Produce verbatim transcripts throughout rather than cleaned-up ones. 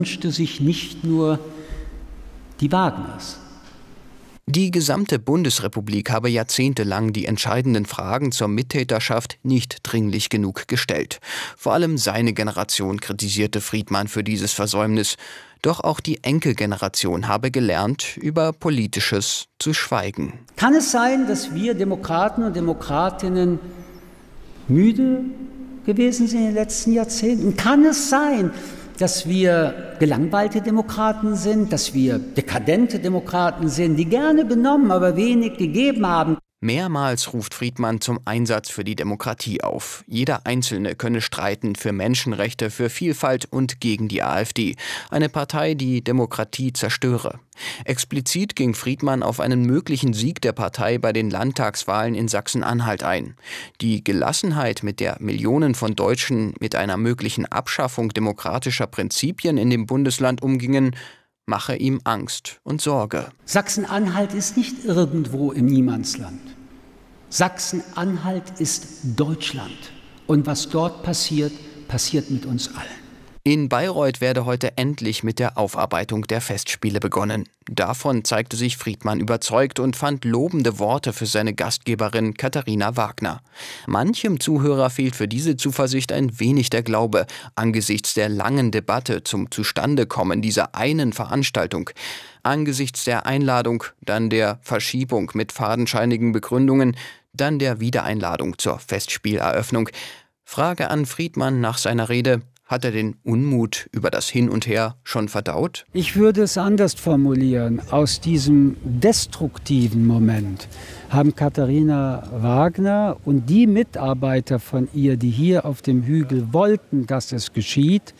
wünschte sich nicht nur die Wagners. Die gesamte Bundesrepublik habe jahrzehntelang die entscheidenden Fragen zur Mittäterschaft nicht dringlich genug gestellt. Vor allem seine Generation kritisierte Friedmann für dieses Versäumnis. Doch auch die Enkelgeneration habe gelernt, über Politisches zu schweigen. Kann es sein, dass wir Demokraten und Demokratinnen müde gewesen sind in den letzten Jahrzehnten? Kann es sein, dass wir gelangweilte Demokraten sind, dass wir dekadente Demokraten sind, die gerne genommen, aber wenig gegeben haben? Mehrmals ruft Friedmann zum Einsatz für die Demokratie auf. Jeder Einzelne könne streiten für Menschenrechte, für Vielfalt und gegen die AfD. Eine Partei, die Demokratie zerstöre. Explizit ging Friedmann auf einen möglichen Sieg der Partei bei den Landtagswahlen in Sachsen-Anhalt ein. Die Gelassenheit, mit der Millionen von Deutschen mit einer möglichen Abschaffung demokratischer Prinzipien in dem Bundesland umgingen, mache ihm Angst und Sorge. Sachsen-Anhalt ist nicht irgendwo im Niemandsland. Sachsen-Anhalt ist Deutschland. Und was dort passiert, passiert mit uns allen. In Bayreuth werde heute endlich mit der Aufarbeitung der Festspiele begonnen. Davon zeigte sich Friedmann überzeugt und fand lobende Worte für seine Gastgeberin Katharina Wagner. Manchem Zuhörer fehlt für diese Zuversicht ein wenig der Glaube angesichts der langen Debatte zum Zustandekommen dieser einen Veranstaltung. Angesichts der Einladung, dann der Verschiebung mit fadenscheinigen Begründungen, dann der Wiedereinladung zur Festspieleröffnung. Frage an Friedmann nach seiner Rede: Hat er den Unmut über das Hin und Her schon verdaut? Ich würde es anders formulieren. Aus diesem destruktiven Moment haben Katharina Wagner und die Mitarbeiter von ihr, die hier auf dem Hügel wollten, dass es geschieht,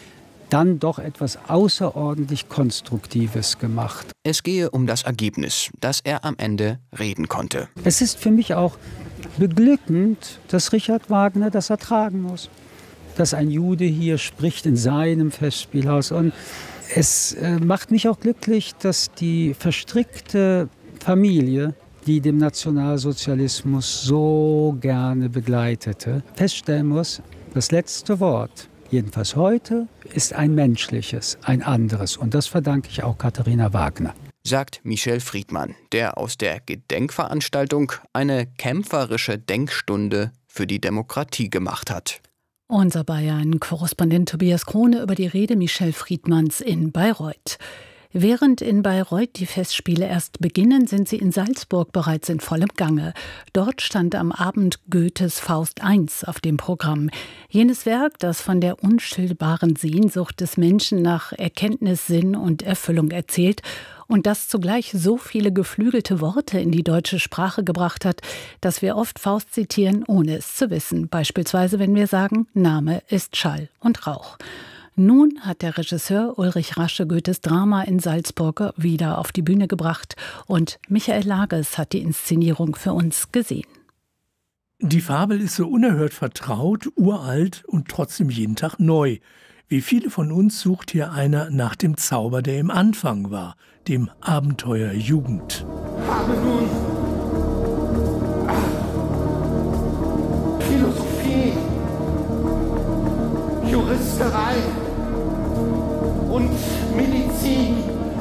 dann doch etwas außerordentlich Konstruktives gemacht. Es gehe um das Ergebnis, dass er am Ende reden konnte. Es ist für mich auch beglückend, dass Richard Wagner das ertragen muss. Dass ein Jude hier spricht in seinem Festspielhaus. Und es äh, macht mich auch glücklich, dass die verstrickte Familie, die dem Nationalsozialismus so gerne begleitete, feststellen muss, das letzte Wort, jedenfalls heute, ist ein menschliches, ein anderes. Und das verdanke ich auch Katharina Wagner. Sagt Michel Friedmann, der aus der Gedenkveranstaltung eine kämpferische Denkstunde für die Demokratie gemacht hat. Unser Bayern-Korrespondent Tobias Krone über die Rede Michel Friedmanns in Bayreuth. Während in Bayreuth die Festspiele erst beginnen, sind sie in Salzburg bereits in vollem Gange. Dort stand am Abend Goethes Faust eins auf dem Programm. Jenes Werk, das von der unstillbaren Sehnsucht des Menschen nach Erkenntnis, Sinn und Erfüllung erzählt und das zugleich so viele geflügelte Worte in die deutsche Sprache gebracht hat, dass wir oft Faust zitieren, ohne es zu wissen. Beispielsweise, wenn wir sagen, Name ist Schall und Rauch. Nun hat der Regisseur Ulrich Rasche Goethes Drama in Salzburg wieder auf die Bühne gebracht und Michael Lages hat die Inszenierung für uns gesehen. Die Fabel ist so unerhört vertraut, uralt und trotzdem jeden Tag neu. Wie viele von uns sucht hier einer nach dem Zauber, der im Anfang war, dem Abenteuer Jugend. Habe nun Philosophie, Juristerei und Medizin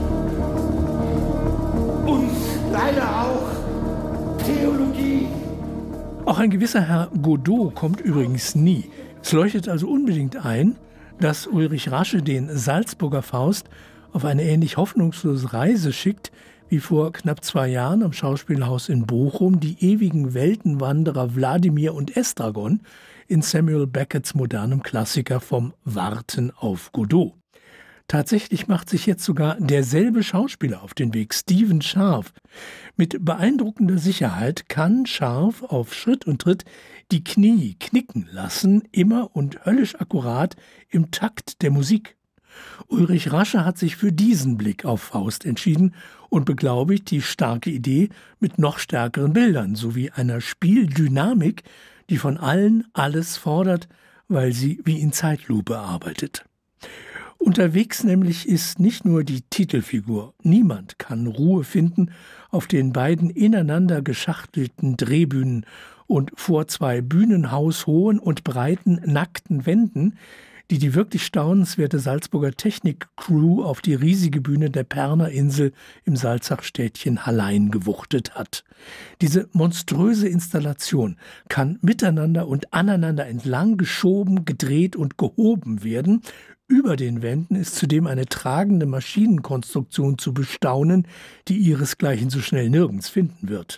und leider auch Theologie. Auch ein gewisser Herr Godot kommt übrigens nie. Es leuchtet also unbedingt ein, dass Ulrich Rasche den Salzburger Faust auf eine ähnlich hoffnungslose Reise schickt, wie vor knapp zwei Jahren am Schauspielhaus in Bochum die ewigen Weltenwanderer Wladimir und Estragon in Samuel Becketts modernem Klassiker vom Warten auf Godot. Tatsächlich macht sich jetzt sogar derselbe Schauspieler auf den Weg, Stephen Scharf. Mit beeindruckender Sicherheit kann Scharf auf Schritt und Tritt die Knie knicken lassen, immer und höllisch akkurat im Takt der Musik. Ulrich Rasche hat sich für diesen Blick auf Faust entschieden und beglaubigt die starke Idee mit noch stärkeren Bildern sowie einer Spieldynamik, die von allen alles fordert, weil sie wie in Zeitlupe arbeitet. Unterwegs nämlich ist nicht nur die Titelfigur. Niemand kann Ruhe finden auf den beiden ineinander geschachtelten Drehbühnen und vor zwei bühnenhaushohen und breiten, nackten Wänden, die die wirklich staunenswerte Salzburger Technik-Crew auf die riesige Bühne der Perner Insel im Salzachstädtchen Hallein gewuchtet hat. Diese monströse Installation kann miteinander und aneinander entlang geschoben, gedreht und gehoben werden. Über den Wänden ist zudem eine tragende Maschinenkonstruktion zu bestaunen, die ihresgleichen so schnell nirgends finden wird.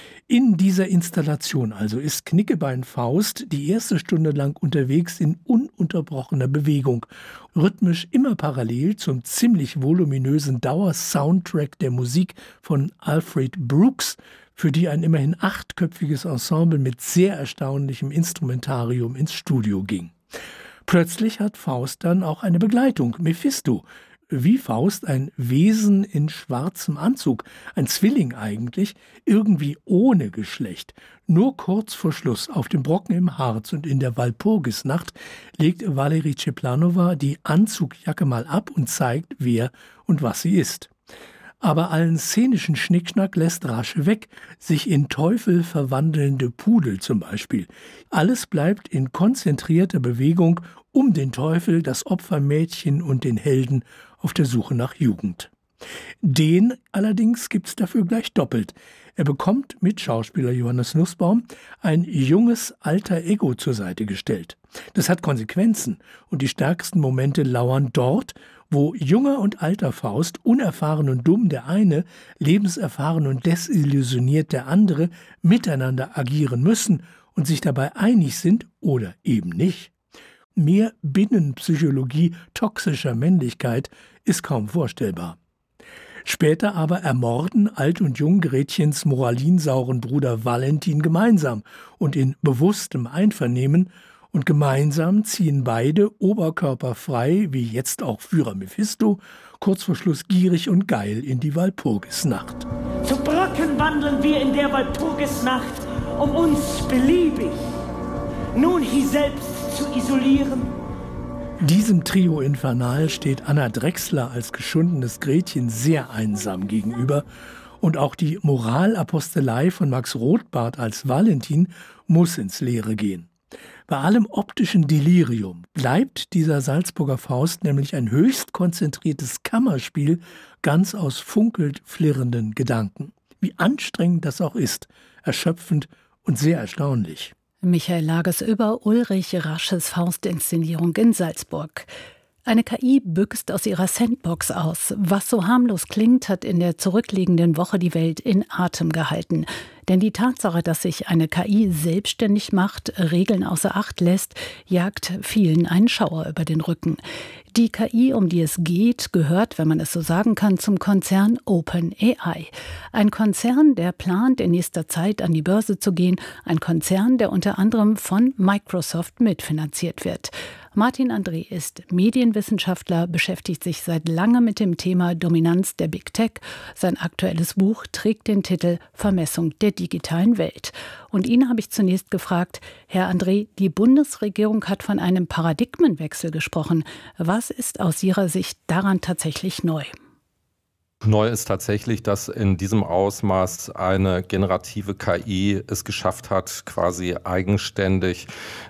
In dieser Installation also ist Knickebein Faust die erste Stunde lang unterwegs in ununterbrochener Bewegung, rhythmisch immer parallel zum ziemlich voluminösen Dauer-Soundtrack der Musik von Alfred Brooks, für die ein immerhin achtköpfiges Ensemble mit sehr erstaunlichem Instrumentarium ins Studio ging. Plötzlich hat Faust dann auch eine Begleitung, Mephisto. Wie Faust ein Wesen in schwarzem Anzug, ein Zwilling eigentlich, irgendwie ohne Geschlecht. Nur kurz vor Schluss auf dem Brocken im Harz und in der Walpurgisnacht legt Valerie Ceplanova die Anzugjacke mal ab und zeigt, wer und was sie ist. Aber allen szenischen Schnickschnack lässt rasch weg, sich in Teufel verwandelnde Pudel zum Beispiel. Alles bleibt in konzentrierter Bewegung um den Teufel, das Opfermädchen und den Helden auf der Suche nach Jugend. Den allerdings gibt's dafür gleich doppelt. Er bekommt mit Schauspieler Johannes Nussbaum ein junges alter Ego zur Seite gestellt. Das hat Konsequenzen und die stärksten Momente lauern dort, wo junger und alter Faust, unerfahren und dumm der eine, lebenserfahren und desillusioniert der andere, miteinander agieren müssen und sich dabei einig sind oder eben nicht. Mehr Binnenpsychologie toxischer Männlichkeit ist kaum vorstellbar. Später aber ermorden Alt und Jung Gretchens moralinsauren Bruder Valentin gemeinsam und in bewusstem Einvernehmen, und gemeinsam ziehen beide oberkörperfrei, wie jetzt auch Führer Mephisto, kurz vor Schluss gierig und geil in die Walpurgisnacht. Zu Brocken wandeln wir in der Walpurgisnacht, um uns beliebig nun hier selbst zu isolieren. Diesem Trio infernal steht Anna Drechsler als geschundenes Gretchen sehr einsam gegenüber und auch die Moralapostelei von Max Rothbart als Valentin muss ins Leere gehen. Bei allem optischen Delirium bleibt dieser Salzburger Faust nämlich ein höchst konzentriertes Kammerspiel ganz aus funkelt flirrenden Gedanken. Wie anstrengend das auch ist, erschöpfend und sehr erstaunlich. Michael Lages über Ulrich Rasches Faustinszenierung in Salzburg. Eine K I büxt aus ihrer Sandbox aus. Was so harmlos klingt, hat in der zurückliegenden Woche die Welt in Atem gehalten. Denn die Tatsache, dass sich eine K I selbstständig macht, Regeln außer Acht lässt, jagt vielen einen Schauer über den Rücken. Die K I, um die es geht, gehört, wenn man es so sagen kann, zum Konzern OpenAI. Ein Konzern, der plant, in nächster Zeit an die Börse zu gehen. Ein Konzern, der unter anderem von Microsoft mitfinanziert wird. Martin André ist Medienwissenschaftler, beschäftigt sich seit langem mit dem Thema Dominanz der Big Tech. Sein aktuelles Buch trägt den Titel Vermessung der digitalen Welt. Und ihn habe ich zunächst gefragt, Herr André, die Bundesregierung hat von einem Paradigmenwechsel gesprochen. Was ist aus Ihrer Sicht daran tatsächlich neu? Neu ist tatsächlich, dass in diesem Ausmaß eine generative K I es geschafft hat, quasi eigenständig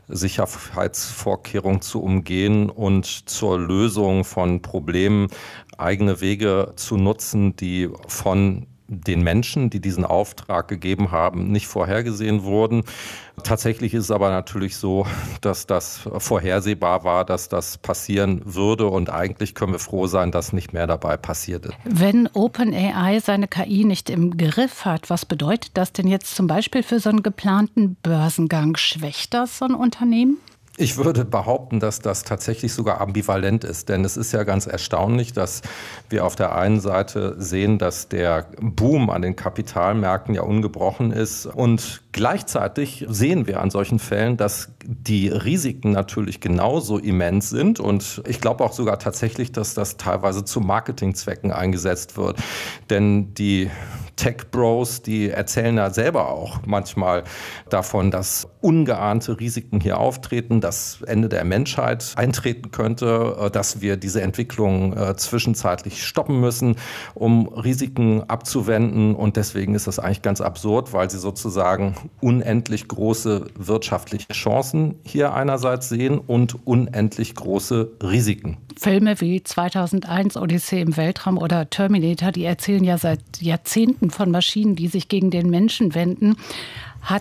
Sicherheitsvorkehrungen zu umgehen und zur Lösung von Problemen eigene Wege zu nutzen, die von den Menschen, die diesen Auftrag gegeben haben, nicht vorhergesehen wurden. Tatsächlich ist es aber natürlich so, dass das vorhersehbar war, dass das passieren würde und eigentlich können wir froh sein, dass nicht mehr dabei passiert ist. Wenn OpenAI seine K I nicht im Griff hat, was bedeutet das denn jetzt zum Beispiel für so einen geplanten Börsengang? Schwächt das so ein Unternehmen? Ich würde behaupten, dass das tatsächlich sogar ambivalent ist, denn es ist ja ganz erstaunlich, dass wir auf der einen Seite sehen, dass der Boom an den Kapitalmärkten ja ungebrochen ist und gleichzeitig sehen wir an solchen Fällen, dass die Risiken natürlich genauso immens sind und ich glaube auch sogar tatsächlich, dass das teilweise zu Marketingzwecken eingesetzt wird, denn die Tech-Bros, die erzählen ja selber auch manchmal davon, dass ungeahnte Risiken hier auftreten, das Ende der Menschheit eintreten könnte, dass wir diese Entwicklung zwischenzeitlich stoppen müssen, um Risiken abzuwenden. Und deswegen ist das eigentlich ganz absurd, weil sie sozusagen unendlich große wirtschaftliche Chancen hier einerseits sehen und unendlich große Risiken. Filme wie zweitausendeins, Odyssee im Weltraum oder Terminator, die erzählen ja seit Jahrzehnten von Maschinen, die sich gegen den Menschen wenden. Hat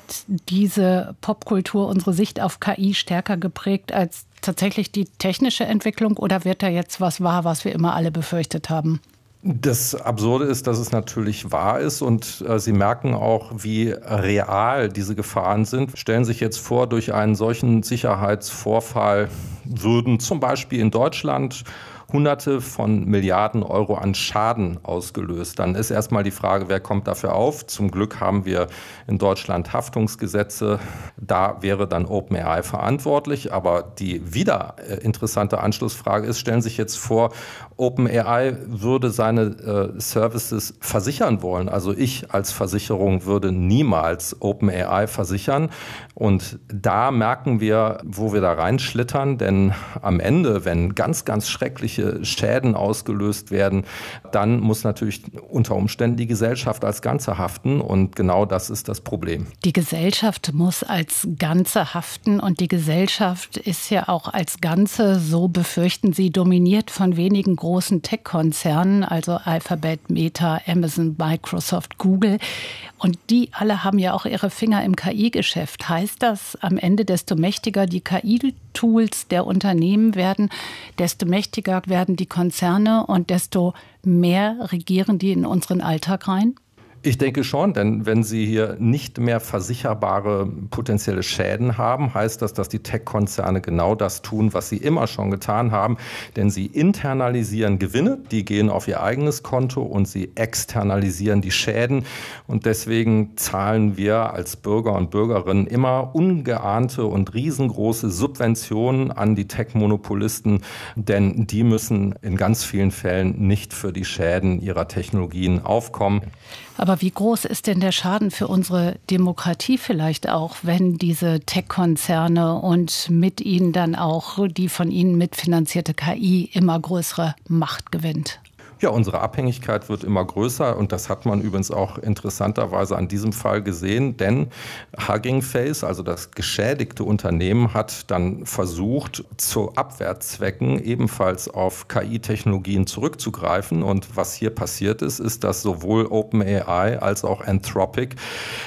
diese Popkultur unsere Sicht auf K I stärker geprägt als tatsächlich die technische Entwicklung, oder wird da jetzt was wahr, was wir immer alle befürchtet haben? Das Absurde ist, dass es natürlich wahr ist und äh, Sie merken auch, wie real diese Gefahren sind. Stellen Sie sich jetzt vor, durch einen solchen Sicherheitsvorfall würden zum Beispiel in Deutschland Hunderte von Milliarden Euro an Schaden ausgelöst. Dann ist erstmal die Frage, wer kommt dafür auf? Zum Glück haben wir in Deutschland Haftungsgesetze. Da wäre dann OpenAI verantwortlich. Aber die wieder interessante Anschlussfrage ist, stellen Sie sich jetzt vor, OpenAI würde seine äh, Services versichern wollen. Also ich als Versicherung würde niemals OpenAI versichern. Und da merken wir, wo wir da reinschlittern. Denn am Ende, wenn ganz, ganz schreckliche Schäden ausgelöst werden, dann muss natürlich unter Umständen die Gesellschaft als Ganze haften. Und genau das ist das Problem. Die Gesellschaft muss als Ganze haften. Und die Gesellschaft ist ja auch als Ganze, so befürchten Sie, dominiert von wenigen großen Tech-Konzernen, also Alphabet, Meta, Amazon, Microsoft, Google. Und die alle haben ja auch ihre Finger im K I-Geschäft. Heißt das, am Ende, desto mächtiger die K I-Tools der Unternehmen werden, desto mächtiger werden die Konzerne und desto mehr regieren die in unseren Alltag rein? Ich denke schon, denn wenn Sie hier nicht mehr versicherbare potenzielle Schäden haben, heißt das, dass die Tech-Konzerne genau das tun, was sie immer schon getan haben. Denn sie internalisieren Gewinne, die gehen auf ihr eigenes Konto, und sie externalisieren die Schäden. Und deswegen zahlen wir als Bürger und Bürgerinnen immer ungeahnte und riesengroße Subventionen an die Tech-Monopolisten, denn die müssen in ganz vielen Fällen nicht für die Schäden ihrer Technologien aufkommen. Aber wie groß ist denn der Schaden für unsere Demokratie vielleicht auch, wenn diese Tech-Konzerne und mit ihnen dann auch die von ihnen mitfinanzierte K I immer größere Macht gewinnt? Ja, unsere Abhängigkeit wird immer größer, und das hat man übrigens auch interessanterweise an diesem Fall gesehen, denn Hugging Face, also das geschädigte Unternehmen, hat dann versucht, zu Abwehrzwecken ebenfalls auf K I-Technologien zurückzugreifen. Und was hier passiert ist, ist, dass sowohl OpenAI als auch Anthropic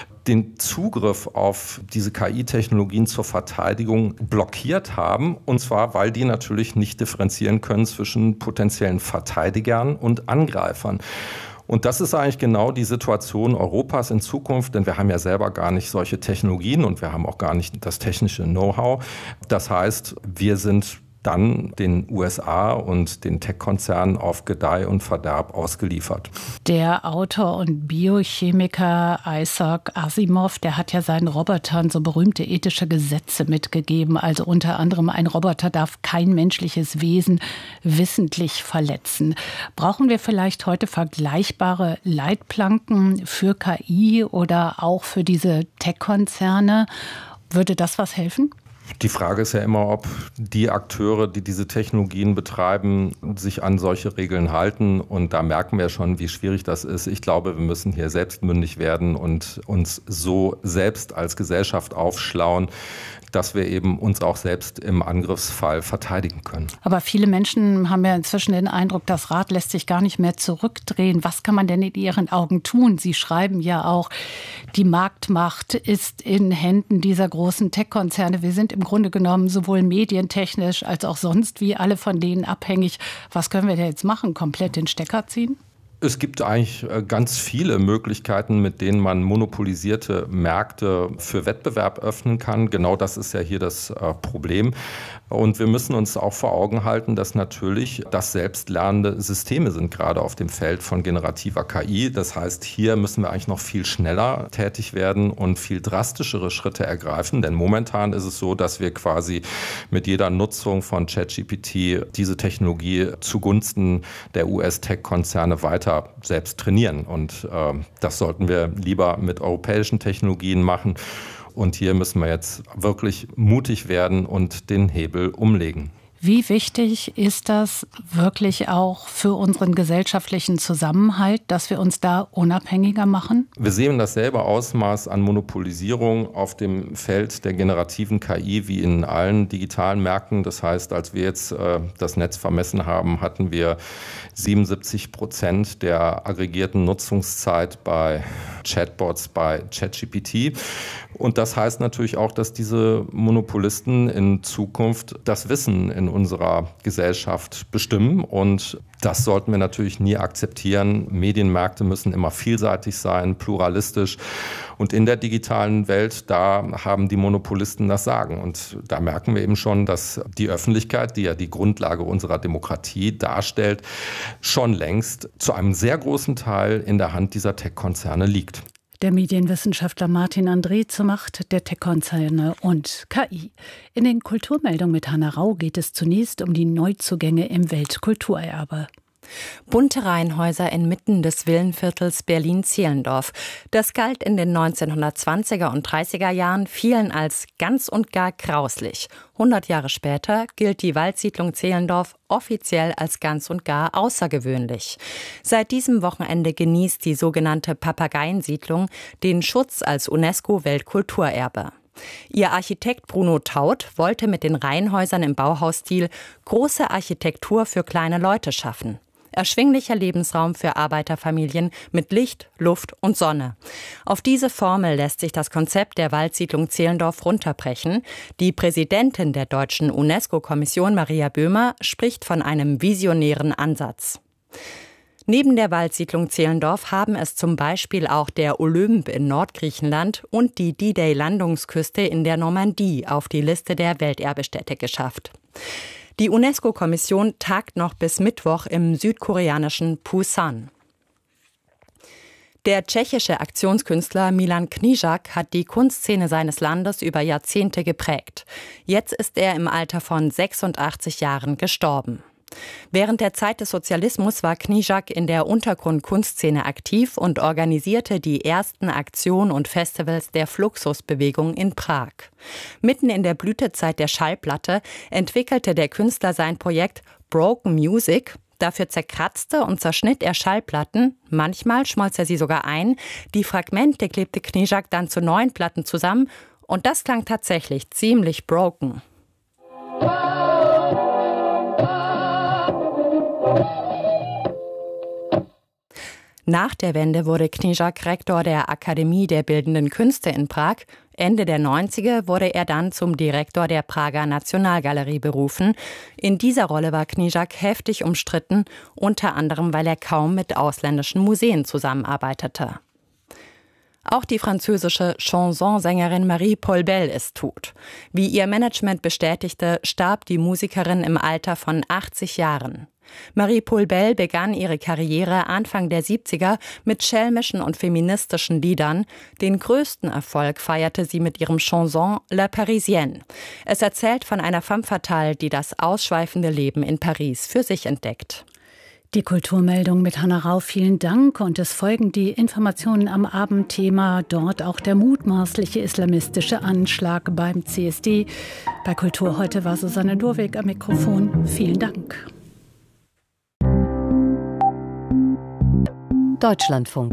den Zugriff auf diese K I-Technologien zur Verteidigung blockiert haben. Und zwar, weil die natürlich nicht differenzieren können zwischen potenziellen Verteidigern und Angreifern. Und das ist eigentlich genau die Situation Europas in Zukunft, denn wir haben ja selber gar nicht solche Technologien und wir haben auch gar nicht das technische Know-how. Das heißt, wir sind dann den U S A und den Tech-Konzernen auf Gedeih und Verderb ausgeliefert. Der Autor und Biochemiker Isaac Asimov, der hat ja seinen Robotern so berühmte ethische Gesetze mitgegeben. Also unter anderem, ein Roboter darf kein menschliches Wesen wissentlich verletzen. Brauchen wir vielleicht heute vergleichbare Leitplanken für K I oder auch für diese Tech-Konzerne? Würde das was helfen? Die Frage ist ja immer, ob die Akteure, die diese Technologien betreiben, sich an solche Regeln halten. Und da merken wir schon, wie schwierig das ist. Ich glaube, wir müssen hier selbstmündig werden und uns so selbst als Gesellschaft aufschlauen, dass wir eben uns auch selbst im Angriffsfall verteidigen können. Aber viele Menschen haben ja inzwischen den Eindruck, das Rad lässt sich gar nicht mehr zurückdrehen. Was kann man denn in Ihren Augen tun? Sie schreiben ja auch, die Marktmacht ist in Händen dieser großen Tech-Konzerne. Wir sind im Grunde genommen sowohl medientechnisch als auch sonst wie alle von denen abhängig. Was können wir da jetzt machen? Komplett den Stecker ziehen? Es gibt eigentlich ganz viele Möglichkeiten, mit denen man monopolisierte Märkte für Wettbewerb öffnen kann. Genau das ist ja hier das Problem. Und wir müssen uns auch vor Augen halten, dass natürlich das selbstlernende Systeme sind, gerade auf dem Feld von generativer K I. Das heißt, hier müssen wir eigentlich noch viel schneller tätig werden und viel drastischere Schritte ergreifen. Denn momentan ist es so, dass wir quasi mit jeder Nutzung von ChatGPT diese Technologie zugunsten der U S-Tech-Konzerne weiter selbst trainieren. Und äh, das sollten wir lieber mit europäischen Technologien machen. Und hier müssen wir jetzt wirklich mutig werden und den Hebel umlegen. Wie wichtig ist das wirklich auch für unseren gesellschaftlichen Zusammenhalt, dass wir uns da unabhängiger machen? Wir sehen dasselbe Ausmaß an Monopolisierung auf dem Feld der generativen K I wie in allen digitalen Märkten. Das heißt, als wir jetzt äh, das Netz vermessen haben, hatten wir siebenundsiebzig Prozent der aggregierten Nutzungszeit bei Chatbots, bei ChatGPT. Und das heißt natürlich auch, dass diese Monopolisten in Zukunft das Wissen in unserer Gesellschaft bestimmen. Und das sollten wir natürlich nie akzeptieren. Medienmärkte müssen immer vielseitig sein, pluralistisch. Und in der digitalen Welt, da haben die Monopolisten das Sagen. Und da merken wir eben schon, dass die Öffentlichkeit, die ja die Grundlage unserer Demokratie darstellt, schon längst zu einem sehr großen Teil in der Hand dieser Tech-Konzerne liegt. Der Medienwissenschaftler Martin André zur Macht der Tech-Konzerne und K I. In den Kulturmeldungen mit Hanna Rau geht es zunächst um die Neuzugänge im Weltkulturerbe. Bunte Reihenhäuser inmitten des Villenviertels Berlin-Zehlendorf. Das galt in den neunzehnhundertzwanziger und dreißiger Jahren vielen als ganz und gar grauslich. hundert Jahre später gilt die Waldsiedlung Zehlendorf offiziell als ganz und gar außergewöhnlich. Seit diesem Wochenende genießt die sogenannte Papageiensiedlung den Schutz als UNESCO-Weltkulturerbe. Ihr Architekt Bruno Taut wollte mit den Reihenhäusern im Bauhausstil große Architektur für kleine Leute schaffen. Erschwinglicher Lebensraum für Arbeiterfamilien mit Licht, Luft und Sonne. Auf diese Formel lässt sich das Konzept der Waldsiedlung Zehlendorf runterbrechen. Die Präsidentin der deutschen UNESCO-Kommission, Maria Böhmer, spricht von einem visionären Ansatz. Neben der Waldsiedlung Zehlendorf haben es zum Beispiel auch der Olymp in Nordgriechenland und die D-Day-Landungsküste in der Normandie auf die Liste der Welterbestätte geschafft. Die UNESCO-Kommission tagt noch bis Mittwoch im südkoreanischen Pusan. Der tschechische Aktionskünstler Milan Knížák hat die Kunstszene seines Landes über Jahrzehnte geprägt. Jetzt ist er im Alter von sechsundachtzig Jahren gestorben. Während der Zeit des Sozialismus war Knížák in der Untergrundkunstszene aktiv und organisierte die ersten Aktionen und Festivals der Fluxusbewegung in Prag. Mitten in der Blütezeit der Schallplatte entwickelte der Künstler sein Projekt Broken Music. Dafür zerkratzte und zerschnitt er Schallplatten, manchmal schmolz er sie sogar ein. Die Fragmente klebte Knížák dann zu neuen Platten zusammen und das klang tatsächlich ziemlich broken. Nach der Wende wurde Knížák Rektor der Akademie der Bildenden Künste in Prag. Ende der neunziger wurde er dann zum Direktor der Prager Nationalgalerie berufen. In dieser Rolle war Knížák heftig umstritten, unter anderem, weil er kaum mit ausländischen Museen zusammenarbeitete. Auch die französische Chansonsängerin Marie-Paul Bell ist tot. Wie ihr Management bestätigte, starb die Musikerin im Alter von achtzig Jahren. Marie-Paul Bell begann ihre Karriere Anfang der siebziger mit schelmischen und feministischen Liedern. Den größten Erfolg feierte sie mit ihrem Chanson La Parisienne. Es erzählt von einer femme fatale, die das ausschweifende Leben in Paris für sich entdeckt. Die Kulturmeldung mit Hanna Rau, vielen Dank. Und es folgen die Informationen am Abendthema. Dort auch der mutmaßliche islamistische Anschlag beim C S D. Bei Kultur heute war Susanne Durweg am Mikrofon. Vielen Dank. Deutschlandfunk.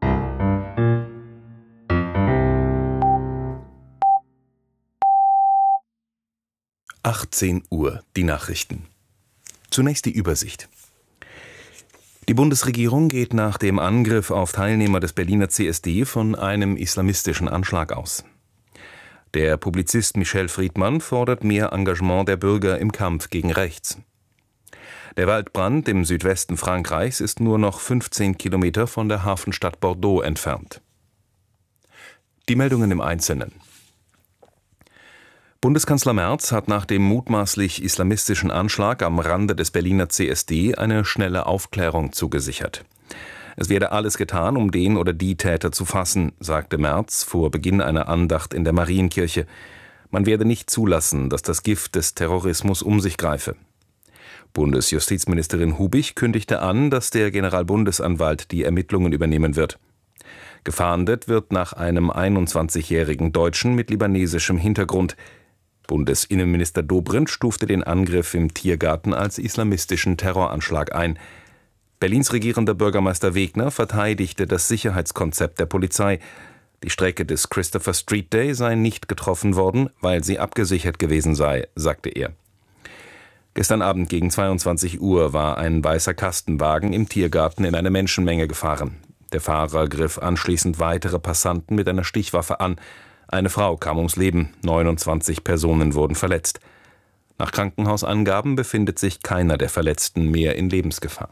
achtzehn Uhr, die Nachrichten. Zunächst die Übersicht. Die Bundesregierung geht nach dem Angriff auf Teilnehmer des Berliner C S D von einem islamistischen Anschlag aus. Der Publizist Michel Friedmann fordert mehr Engagement der Bürger im Kampf gegen rechts. Der Waldbrand im Südwesten Frankreichs ist nur noch fünfzehn Kilometer von der Hafenstadt Bordeaux entfernt. Die Meldungen im Einzelnen. Bundeskanzler Merz hat nach dem mutmaßlich islamistischen Anschlag am Rande des Berliner C S D eine schnelle Aufklärung zugesichert. Es werde alles getan, um den oder die Täter zu fassen, sagte Merz vor Beginn einer Andacht in der Marienkirche. Man werde nicht zulassen, dass das Gift des Terrorismus um sich greife. Bundesjustizministerin Hubich kündigte an, dass der Generalbundesanwalt die Ermittlungen übernehmen wird. Gefahndet wird nach einem einundzwanzigjährigen Deutschen mit libanesischem Hintergrund. Bundesinnenminister Dobrindt stufte den Angriff im Tiergarten als islamistischen Terroranschlag ein. Berlins regierender Bürgermeister Wegner verteidigte das Sicherheitskonzept der Polizei. Die Strecke des Christopher Street Day sei nicht getroffen worden, weil sie abgesichert gewesen sei, sagte er. Gestern Abend gegen zweiundzwanzig Uhr war ein weißer Kastenwagen im Tiergarten in eine Menschenmenge gefahren. Der Fahrer griff anschließend weitere Passanten mit einer Stichwaffe an. Eine Frau kam ums Leben, neunundzwanzig Personen wurden verletzt. Nach Krankenhausangaben befindet sich keiner der Verletzten mehr in Lebensgefahr.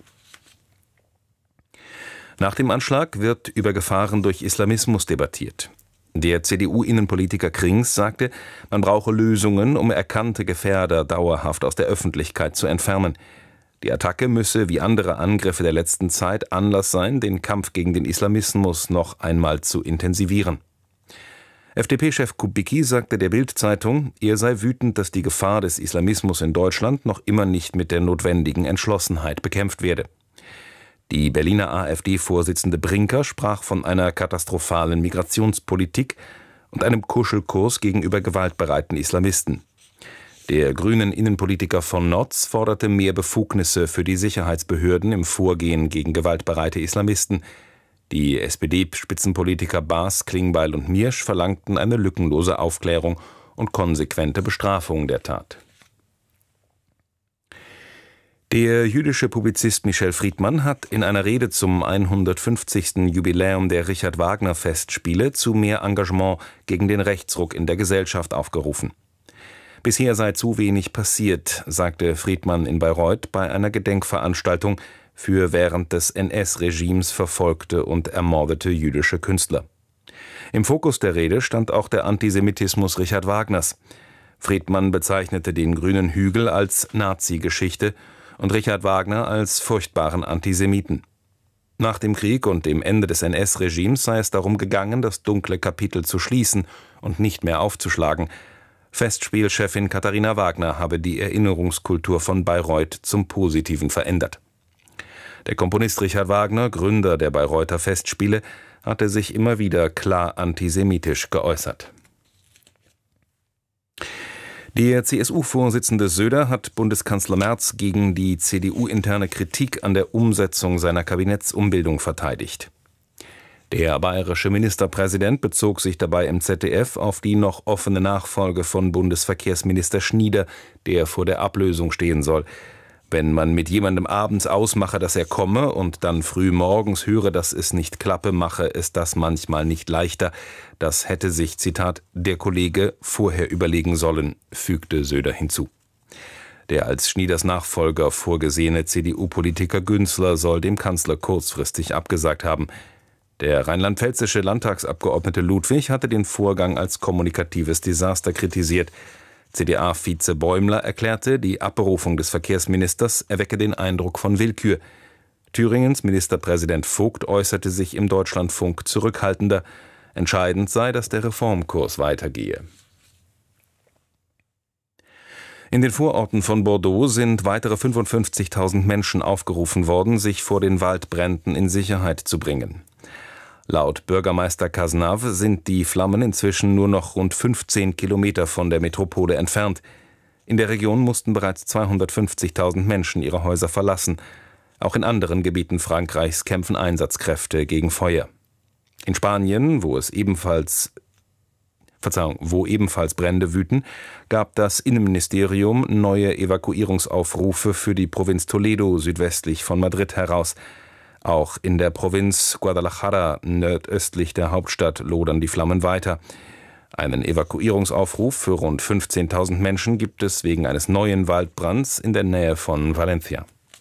Nach dem Anschlag wird über Gefahren durch Islamismus debattiert. Der C D U-Innenpolitiker Krings sagte, man brauche Lösungen, um erkannte Gefährder dauerhaft aus der Öffentlichkeit zu entfernen. Die Attacke müsse wie andere Angriffe der letzten Zeit Anlass sein, den Kampf gegen den Islamismus noch einmal zu intensivieren. F D P-Chef Kubicki sagte der Bild-Zeitung, er sei wütend, dass die Gefahr des Islamismus in Deutschland noch immer nicht mit der notwendigen Entschlossenheit bekämpft werde. Die Berliner AfD-Vorsitzende Brinker sprach von einer katastrophalen Migrationspolitik und einem Kuschelkurs gegenüber gewaltbereiten Islamisten. Der grünen Innenpolitiker von Notz forderte mehr Befugnisse für die Sicherheitsbehörden im Vorgehen gegen gewaltbereite Islamisten. Die S P D-Spitzenpolitiker Baas, Klingbeil und Miersch verlangten eine lückenlose Aufklärung und konsequente Bestrafung der Tat. Der jüdische Publizist Michel Friedmann hat in einer Rede zum hundertfünfzigsten Jubiläum der Richard-Wagner-Festspiele zu mehr Engagement gegen den Rechtsruck in der Gesellschaft aufgerufen. Bisher sei zu wenig passiert, sagte Friedmann in Bayreuth bei einer Gedenkveranstaltung für während des N S-Regimes verfolgte und ermordete jüdische Künstler. Im Fokus der Rede stand auch der Antisemitismus Richard Wagners. Friedmann bezeichnete den grünen Hügel als Nazi-Geschichte und Richard Wagner als furchtbaren Antisemiten. Nach dem Krieg und dem Ende des N S-Regimes sei es darum gegangen, das dunkle Kapitel zu schließen und nicht mehr aufzuschlagen. Festspielchefin Katharina Wagner habe die Erinnerungskultur von Bayreuth zum Positiven verändert. Der Komponist Richard Wagner, Gründer der Bayreuther Festspiele, hatte sich immer wieder klar antisemitisch geäußert. Der C S U-Vorsitzende Söder hat Bundeskanzler Merz gegen die C D U-interne Kritik an der Umsetzung seiner Kabinettsumbildung verteidigt. Der bayerische Ministerpräsident bezog sich dabei im Z D F auf die noch offene Nachfolge von Bundesverkehrsminister Schnieder, der vor der Ablösung stehen soll. Wenn man mit jemandem abends ausmache, dass er komme und dann früh morgens höre, dass es nicht klappe, mache es das manchmal nicht leichter. Das hätte sich, Zitat, der Kollege vorher überlegen sollen, fügte Söder hinzu. Der als Schnieders Nachfolger vorgesehene C D U-Politiker Günzler soll dem Kanzler kurzfristig abgesagt haben. Der rheinland-pfälzische Landtagsabgeordnete Ludwig hatte den Vorgang als kommunikatives Desaster kritisiert. C D A-Vize Bäumler erklärte, die Abberufung des Verkehrsministers erwecke den Eindruck von Willkür. Thüringens Ministerpräsident Vogt äußerte sich im Deutschlandfunk zurückhaltender. Entscheidend sei, dass der Reformkurs weitergehe. In den Vororten von Bordeaux sind weitere fünfundfünfzigtausend Menschen aufgerufen worden, sich vor den Waldbränden in Sicherheit zu bringen. Laut Bürgermeister Cazenave sind die Flammen inzwischen nur noch rund fünfzehn Kilometer von der Metropole entfernt. In der Region mussten bereits zweihundertfünfzigtausend Menschen ihre Häuser verlassen. Auch in anderen Gebieten Frankreichs kämpfen Einsatzkräfte gegen Feuer. In Spanien, wo es ebenfalls, Verzeihung, wo ebenfalls Brände wüten, gab das Innenministerium neue Evakuierungsaufrufe für die Provinz Toledo südwestlich von Madrid heraus. Auch in der Provinz Guadalajara, nordöstlich der Hauptstadt, lodern die Flammen weiter. Einen Evakuierungsaufruf für rund fünfzehntausend Menschen gibt es wegen eines neuen Waldbrands in der Nähe von Valencia.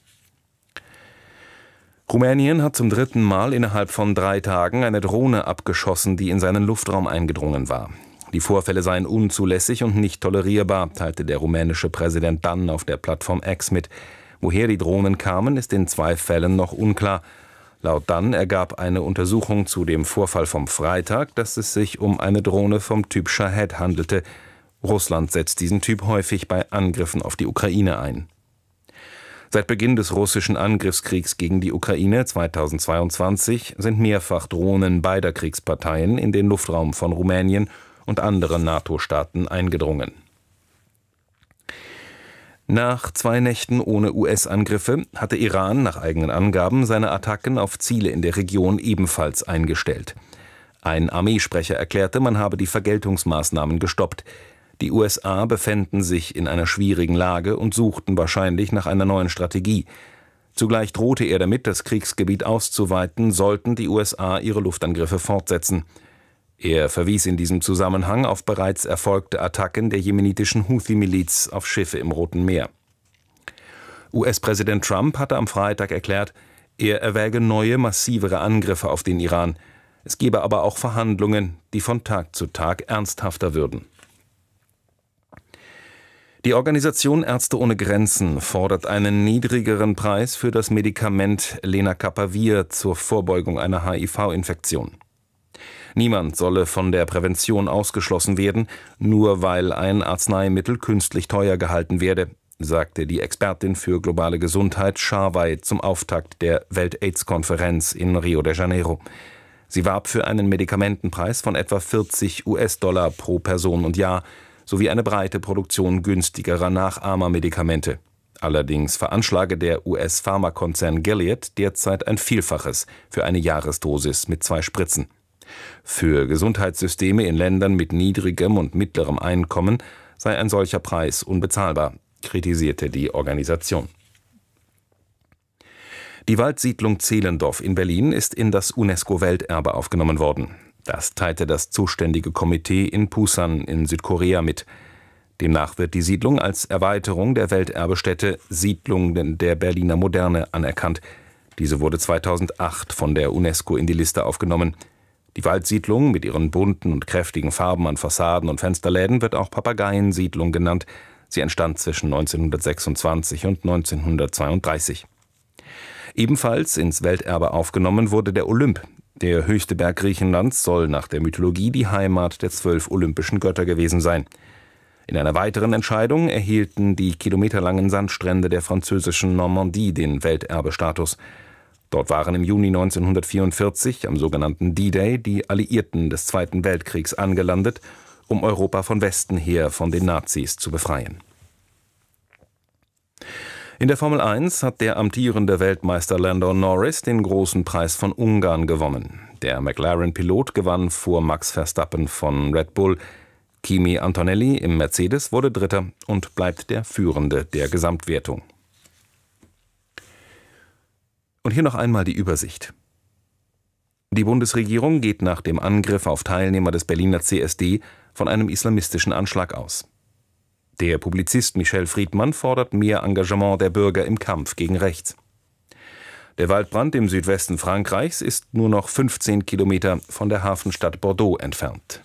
Rumänien hat zum dritten Mal innerhalb von drei Tagen eine Drohne abgeschossen, die in seinen Luftraum eingedrungen war. Die Vorfälle seien unzulässig und nicht tolerierbar, teilte der rumänische Präsident dann auf der Plattform X mit. Woher die Drohnen kamen, ist in zwei Fällen noch unklar. Laut dann ergab eine Untersuchung zu dem Vorfall vom Freitag, dass es sich um eine Drohne vom Typ Shahed handelte. Russland setzt diesen Typ häufig bei Angriffen auf die Ukraine ein. Seit Beginn des russischen Angriffskriegs gegen die Ukraine zweitausendzweiundzwanzig sind mehrfach Drohnen beider Kriegsparteien in den Luftraum von Rumänien und anderen NATO-Staaten eingedrungen. Nach zwei Nächten ohne U S-Angriffe hatte Iran nach eigenen Angaben seine Attacken auf Ziele in der Region ebenfalls eingestellt. Ein Armeesprecher erklärte, man habe die Vergeltungsmaßnahmen gestoppt. Die U S A befänden sich in einer schwierigen Lage und suchten wahrscheinlich nach einer neuen Strategie. Zugleich drohte er damit, das Kriegsgebiet auszuweiten, sollten die U S A ihre Luftangriffe fortsetzen. Er verwies in diesem Zusammenhang auf bereits erfolgte Attacken der jemenitischen Houthi-Miliz auf Schiffe im Roten Meer. U S-Präsident Trump hatte am Freitag erklärt, er erwäge neue, massivere Angriffe auf den Iran. Es gebe aber auch Verhandlungen, die von Tag zu Tag ernsthafter würden. Die Organisation Ärzte ohne Grenzen fordert einen niedrigeren Preis für das Medikament Lenacapavir zur Vorbeugung einer H I V-Infektion. Niemand solle von der Prävention ausgeschlossen werden, nur weil ein Arzneimittel künstlich teuer gehalten werde, sagte die Expertin für globale Gesundheit Sharway zum Auftakt der Welt-Aids-Konferenz in Rio de Janeiro. Sie warb für einen Medikamentenpreis von etwa vierzig US-Dollar pro Person und Jahr sowie eine breite Produktion günstigerer Nachahmermedikamente. Allerdings veranschlage der U S-Pharmakonzern Gilead derzeit ein Vielfaches für eine Jahresdosis mit zwei Spritzen. Für Gesundheitssysteme in Ländern mit niedrigem und mittlerem Einkommen sei ein solcher Preis unbezahlbar, kritisierte die Organisation. Die Waldsiedlung Zehlendorf in Berlin ist in das UNESCO-Welterbe aufgenommen worden. Das teilte das zuständige Komitee in Pusan in Südkorea mit. Demnach wird die Siedlung als Erweiterung der Welterbestätte Siedlungen der Berliner Moderne anerkannt. Diese wurde zweitausendacht von der UNESCO in die Liste aufgenommen. Die Waldsiedlung mit ihren bunten und kräftigen Farben an Fassaden und Fensterläden wird auch Papageiensiedlung genannt. Sie entstand zwischen neunzehnhundertsechsundzwanzig und neunzehnhundertzweiunddreißig. Ebenfalls ins Welterbe aufgenommen wurde der Olymp. Der höchste Berg Griechenlands soll nach der Mythologie die Heimat der zwölf olympischen Götter gewesen sein. In einer weiteren Entscheidung erhielten die kilometerlangen Sandstrände der französischen Normandie den Welterbestatus. Dort waren im Juni neunzehnhundertvierundvierzig, am sogenannten D-Day, die Alliierten des Zweiten Weltkriegs angelandet, um Europa von Westen her von den Nazis zu befreien. In der Formel eins hat der amtierende Weltmeister Lando Norris den großen Preis von Ungarn gewonnen. Der McLaren-Pilot gewann vor Max Verstappen von Red Bull. Kimi Antonelli im Mercedes wurde Dritter und bleibt der Führende der Gesamtwertung. Und hier noch einmal die Übersicht. Die Bundesregierung geht nach dem Angriff auf Teilnehmer des Berliner C S D von einem islamistischen Anschlag aus. Der Publizist Michel Friedmann fordert mehr Engagement der Bürger im Kampf gegen rechts. Der Waldbrand im Südwesten Frankreichs ist nur noch fünfzehn Kilometer von der Hafenstadt Bordeaux entfernt.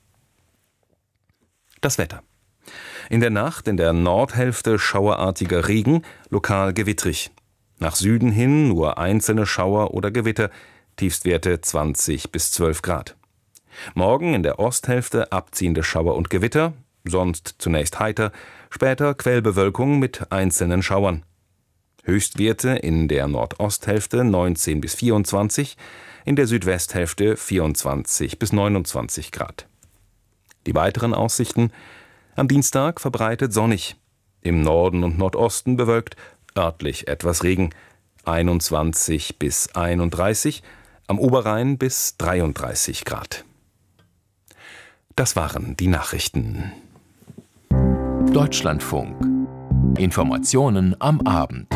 Das Wetter. In der Nacht in der Nordhälfte schauerartiger Regen, lokal gewittrig. Nach Süden hin nur einzelne Schauer oder Gewitter, Tiefstwerte zwanzig bis zwölf Grad. Morgen in der Osthälfte abziehende Schauer und Gewitter, sonst zunächst heiter, später Quellbewölkung mit einzelnen Schauern. Höchstwerte in der Nordosthälfte neunzehn bis vierundzwanzig, in der Südwesthälfte vierundzwanzig bis neunundzwanzig Grad. Die weiteren Aussichten: am Dienstag verbreitet sonnig, im Norden und Nordosten bewölkt, örtlich etwas Regen, einundzwanzig bis einunddreißig, am Oberrhein bis dreiunddreißig Grad. Das waren die Nachrichten. Deutschlandfunk. Informationen am Abend.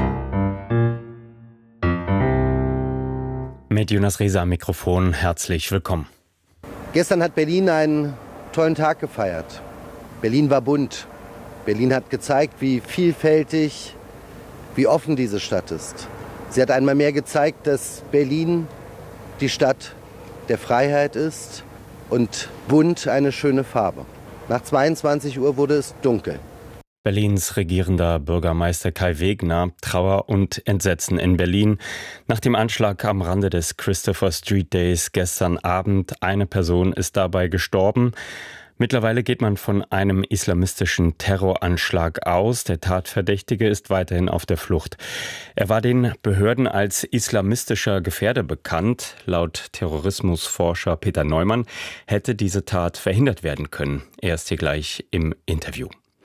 Mit Jonas Rieser am Mikrofon, herzlich willkommen. Gestern hat Berlin einen tollen Tag gefeiert. Berlin war bunt. Berlin hat gezeigt, wie vielfältig, wie offen diese Stadt ist. Sie hat einmal mehr gezeigt, dass Berlin die Stadt der Freiheit ist und bunt eine schöne Farbe. Nach zweiundzwanzig Uhr wurde es dunkel. Berlins regierender Bürgermeister Kai Wegner: Trauer und Entsetzen in Berlin. Nach dem Anschlag am Rande des Christopher Street Days gestern Abend, eine Person ist dabei gestorben. Mittlerweile geht man von einem islamistischen Terroranschlag aus. Der Tatverdächtige ist weiterhin auf der Flucht. Er war den Behörden als islamistischer Gefährder bekannt. Laut Terrorismusforscher Peter Neumann hätte diese Tat verhindert werden können. Er ist hier gleich im Interview.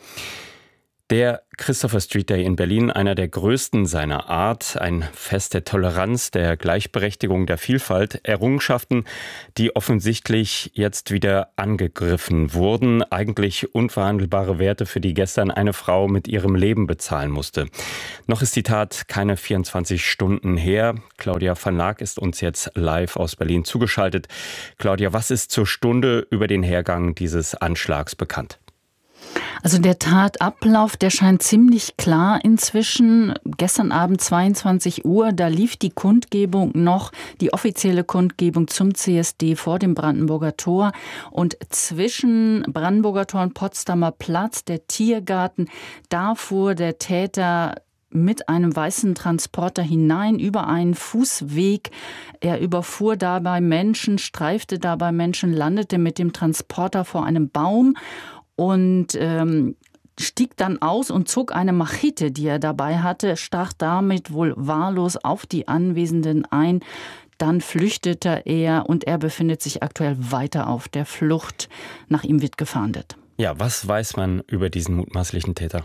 Der Christopher Street Day in Berlin, einer der größten seiner Art, ein Fest der Toleranz, der Gleichberechtigung, der Vielfalt, Errungenschaften, die offensichtlich jetzt wieder angegriffen wurden, eigentlich unverhandelbare Werte, für die gestern eine Frau mit ihrem Leben bezahlen musste. Noch ist die Tat keine vierundzwanzig Stunden her. Claudia van Laak ist uns jetzt live aus Berlin zugeschaltet. Claudia, was ist zur Stunde über den Hergang dieses Anschlags bekannt? Also der Tatablauf, der scheint ziemlich klar inzwischen. Gestern Abend zweiundzwanzig Uhr, da lief die Kundgebung noch, die offizielle Kundgebung zum C S D vor dem Brandenburger Tor. Und zwischen Brandenburger Tor und Potsdamer Platz, der Tiergarten, da fuhr der Täter mit einem weißen Transporter hinein über einen Fußweg. Er überfuhr dabei Menschen, streifte dabei Menschen, landete mit dem Transporter vor einem Baum und ähm, stieg dann aus und zog eine Machete, die er dabei hatte, stach damit wohl wahllos auf die Anwesenden ein. Dann flüchtete er und er befindet sich aktuell weiter auf der Flucht. Nach ihm wird gefahndet. Ja, was weiß man über diesen mutmaßlichen Täter?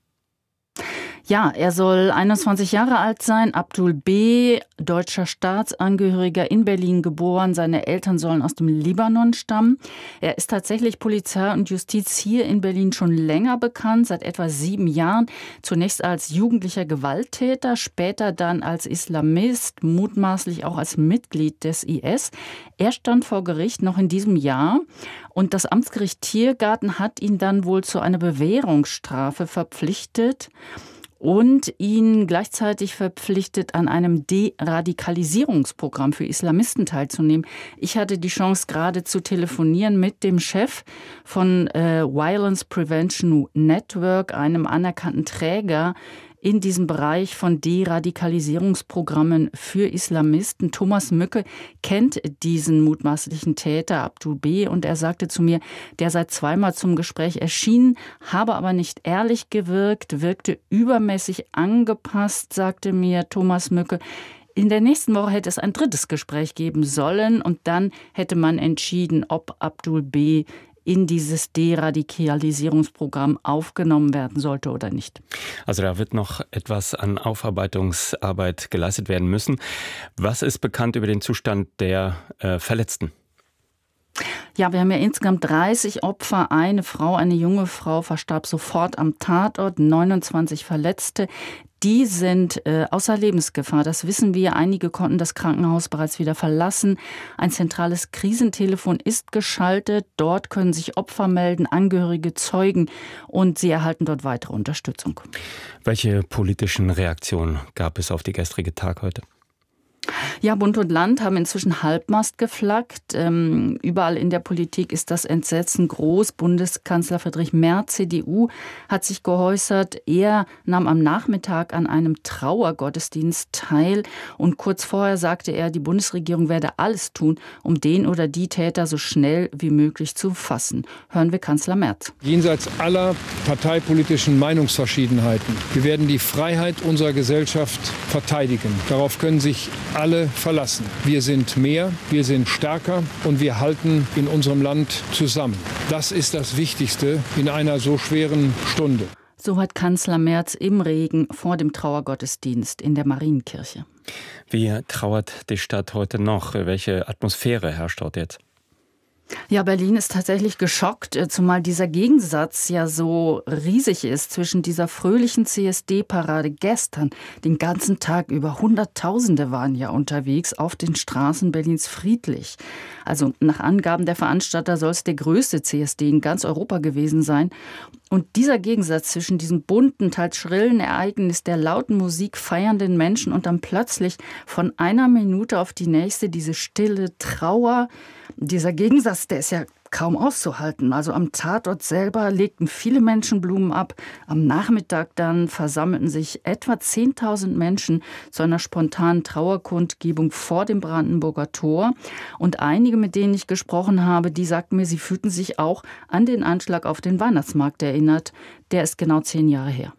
Ja, er soll einundzwanzig Jahre alt sein, Abdul B., deutscher Staatsangehöriger, in Berlin geboren. Seine Eltern sollen aus dem Libanon stammen. Er ist tatsächlich Polizei und Justiz hier in Berlin schon länger bekannt, seit etwa sieben Jahren. Zunächst als jugendlicher Gewalttäter, später dann als Islamist, mutmaßlich auch als Mitglied des I S. Er stand vor Gericht noch in diesem Jahr und das Amtsgericht Tiergarten hat ihn dann wohl zu einer Bewährungsstrafe verpflichtet und ihn gleichzeitig verpflichtet, an einem Deradikalisierungsprogramm für Islamisten teilzunehmen. Ich hatte die Chance, gerade zu telefonieren mit dem Chef von äh, Violence Prevention Network, einem anerkannten Träger in diesem Bereich von Deradikalisierungsprogrammen für Islamisten. Thomas Mücke kennt diesen mutmaßlichen Täter, Abdul B., und er sagte zu mir, der sei zweimal zum Gespräch erschienen, habe aber nicht ehrlich gewirkt, wirkte übermäßig angepasst, sagte mir Thomas Mücke. In der nächsten Woche hätte es ein drittes Gespräch geben sollen und dann hätte man entschieden, ob Abdul B. in dieses Deradikalisierungsprogramm aufgenommen werden sollte oder nicht. Also da wird noch etwas an Aufarbeitungsarbeit geleistet werden müssen. Was ist bekannt über den Zustand der äh, Verletzten? Ja, wir haben ja insgesamt dreißig Opfer. Eine Frau, eine junge Frau, verstarb sofort am Tatort, neunundzwanzig Verletzte. Die sind äh, außer Lebensgefahr, das wissen wir. Einige konnten das Krankenhaus bereits wieder verlassen. Ein zentrales Krisentelefon ist geschaltet. Dort können sich Opfer melden, Angehörige, Zeugen und sie erhalten dort weitere Unterstützung. Welche politischen Reaktionen gab es auf die gestrige Tag heute? Ja, Bund und Land haben inzwischen Halbmast geflaggt. Ähm, überall in der Politik ist das Entsetzen groß. Bundeskanzler Friedrich Merz, C D U, hat sich geäußert. Er nahm am Nachmittag an einem Trauergottesdienst teil. Und kurz vorher sagte er, die Bundesregierung werde alles tun, um den oder die Täter so schnell wie möglich zu fassen. Hören wir Kanzler Merz. Jenseits aller parteipolitischen Meinungsverschiedenheiten. Wir werden die Freiheit unserer Gesellschaft verteidigen. Darauf können sich alle verlassen. Wir sind mehr, wir sind stärker und wir halten in unserem Land zusammen. Das ist das Wichtigste in einer so schweren Stunde. So hat Kanzler Merz im Regen vor dem Trauergottesdienst in der Marienkirche. Wie trauert die Stadt heute noch? Welche Atmosphäre herrscht dort jetzt? Ja, Berlin ist tatsächlich geschockt, zumal dieser Gegensatz ja so riesig ist zwischen dieser fröhlichen C S D-Parade gestern. Den ganzen Tag über Hunderttausende waren ja unterwegs auf den Straßen Berlins friedlich. Also nach Angaben der Veranstalter soll es der größte C S D in ganz Europa gewesen sein. Und dieser Gegensatz zwischen diesem bunten, teils schrillen Ereignis der lauten Musik feiernden Menschen und dann plötzlich von einer Minute auf die nächste diese stille Trauer, Dieser Gegensatz, der ist ja kaum auszuhalten. Also am Tatort selber legten viele Menschen Blumen ab. Am Nachmittag dann versammelten sich etwa zehntausend Menschen zu einer spontanen Trauerkundgebung vor dem Brandenburger Tor. Und einige, mit denen ich gesprochen habe, die sagten mir, sie fühlten sich auch an den Anschlag auf den Weihnachtsmarkt erinnert. Der ist genau zehn Jahre her.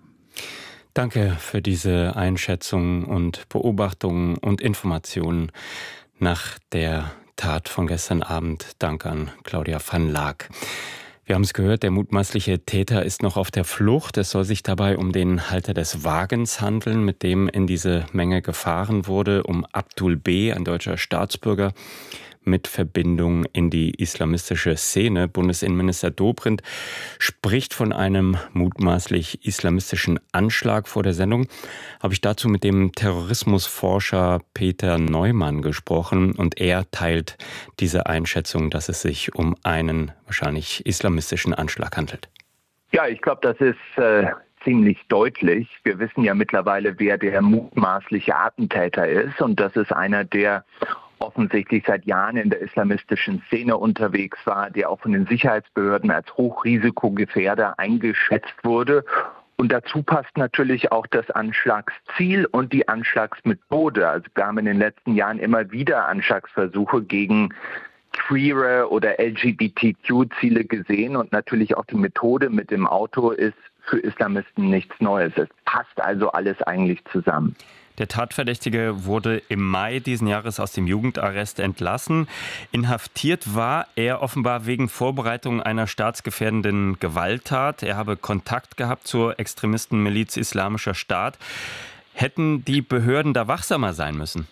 Danke für diese Einschätzungen und Beobachtungen und Informationen nach der Tat von gestern Abend. Dank an Claudia van Laak. Wir haben es gehört, der mutmaßliche Täter ist noch auf der Flucht. Es soll sich dabei um den Halter des Wagens handeln, mit dem in diese Menge gefahren wurde, um Abdul B., ein deutscher Staatsbürger, mit Verbindung in die islamistische Szene. Bundesinnenminister Dobrindt spricht von einem mutmaßlich islamistischen Anschlag. Vor der Sendung habe ich dazu mit dem Terrorismusforscher Peter Neumann gesprochen und er teilt diese Einschätzung, dass es sich um einen wahrscheinlich islamistischen Anschlag handelt. Ja, ich glaube, das ist äh, ziemlich deutlich. Wir wissen ja mittlerweile, wer der mutmaßliche Attentäter ist, und das ist einer, der offensichtlich seit Jahren in der islamistischen Szene unterwegs war, der auch von den Sicherheitsbehörden als Hochrisikogefährder eingeschätzt wurde. Und dazu passt natürlich auch das Anschlagsziel und die Anschlagsmethode. Also wir haben in den letzten Jahren immer wieder Anschlagsversuche gegen queere oder L G B T Q-Ziele gesehen, und natürlich auch die Methode mit dem Auto ist für Islamisten nichts Neues. Es passt also alles eigentlich zusammen. Der Tatverdächtige wurde im Mai diesen Jahres aus dem Jugendarrest entlassen. Inhaftiert war er offenbar wegen Vorbereitung einer staatsgefährdenden Gewalttat. Er habe Kontakt gehabt zur Extremistenmiliz Islamischer Staat. Hätten die Behörden da wachsamer sein müssen?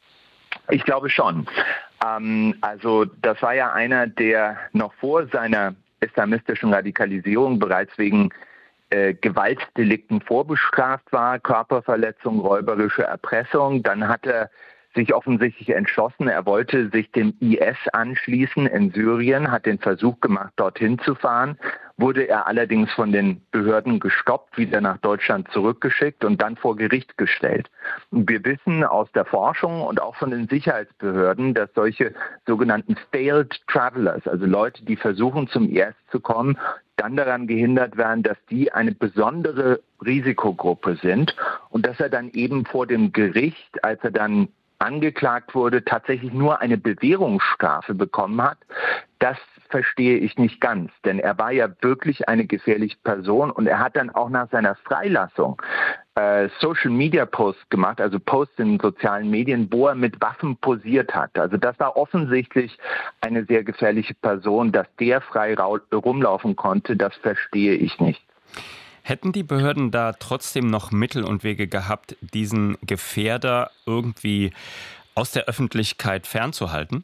Ich glaube schon. Ähm, also das war ja einer, der noch vor seiner islamistischen Radikalisierung bereits wegen Äh, Gewaltdelikten vorbestraft war, Körperverletzung, räuberische Erpressung. Dann hat er sich offensichtlich entschlossen, er wollte sich dem I S anschließen in Syrien, hat den Versuch gemacht, dorthin zu fahren, wurde er allerdings von den Behörden gestoppt, wieder nach Deutschland zurückgeschickt und dann vor Gericht gestellt. Und wir wissen aus der Forschung und auch von den Sicherheitsbehörden, dass solche sogenannten Failed Travelers, also Leute, die versuchen, zum I S zu kommen, dann daran gehindert werden, dass die eine besondere Risikogruppe sind und dass er dann eben vor dem Gericht, als er dann angeklagt wurde, tatsächlich nur eine Bewährungsstrafe bekommen hat. Das verstehe ich nicht ganz, denn er war ja wirklich eine gefährliche Person und er hat dann auch nach seiner Freilassung äh, Social-Media-Posts gemacht, also Posts in sozialen Medien, wo er mit Waffen posiert hat. Also das war offensichtlich eine sehr gefährliche Person, dass der frei rumlaufen konnte, das verstehe ich nicht. Hätten die Behörden da trotzdem noch Mittel und Wege gehabt, diesen Gefährder irgendwie aus der Öffentlichkeit fernzuhalten?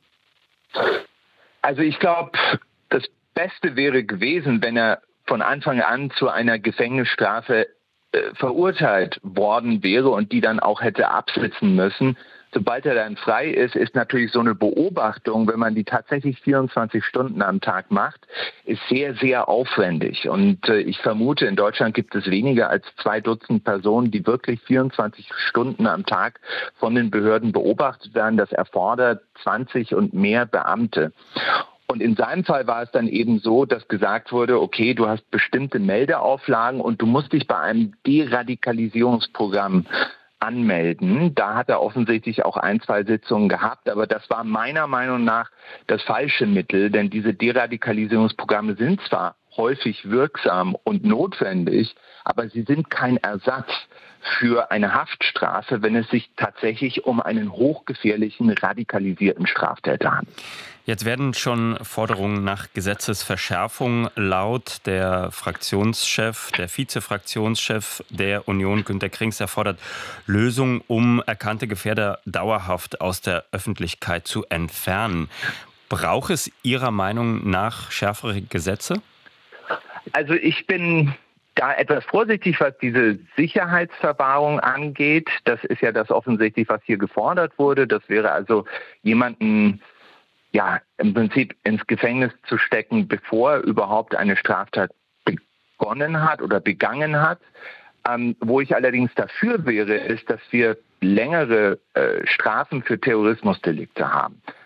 Also ich glaube, das Beste wäre gewesen, wenn er von Anfang an zu einer Gefängnisstrafe äh, verurteilt worden wäre und die dann auch hätte absitzen müssen. Sobald er dann frei ist, ist natürlich so eine Beobachtung, wenn man die tatsächlich vierundzwanzig Stunden am Tag macht, ist sehr, sehr aufwendig. Und äh, ich vermute, in Deutschland gibt es weniger als zwei Dutzend Personen, die wirklich vierundzwanzig Stunden am Tag von den Behörden beobachtet werden. Das erfordert zwanzig und mehr Beamte. Und in seinem Fall war es dann eben so, dass gesagt wurde, okay, du hast bestimmte Meldeauflagen und du musst dich bei einem Deradikalisierungsprogramm anmelden. Da hat er offensichtlich auch ein, zwei Sitzungen gehabt, aber das war meiner Meinung nach das falsche Mittel, denn diese Deradikalisierungsprogramme sind zwar häufig wirksam und notwendig, aber sie sind kein Ersatz für eine Haftstrafe, wenn es sich tatsächlich um einen hochgefährlichen, radikalisierten Straftäter handelt. Jetzt werden schon Forderungen nach Gesetzesverschärfung laut. Der Fraktionschef, der Vizefraktionschef der Union, Günter Krings, erfordert Lösungen, um erkannte Gefährder dauerhaft aus der Öffentlichkeit zu entfernen. Braucht es Ihrer Meinung nach schärfere Gesetze? Also ich bin da etwas vorsichtig, was diese Sicherheitsverwahrung angeht. Das ist ja das offensichtlich, was hier gefordert wurde. Das wäre also jemanden ja, im Prinzip ins Gefängnis zu stecken, bevor er überhaupt eine Straftat begonnen hat oder begangen hat. Ähm, wo ich allerdings dafür wäre, ist, dass wir längere äh, Strafen für Terrorismusdelikte haben.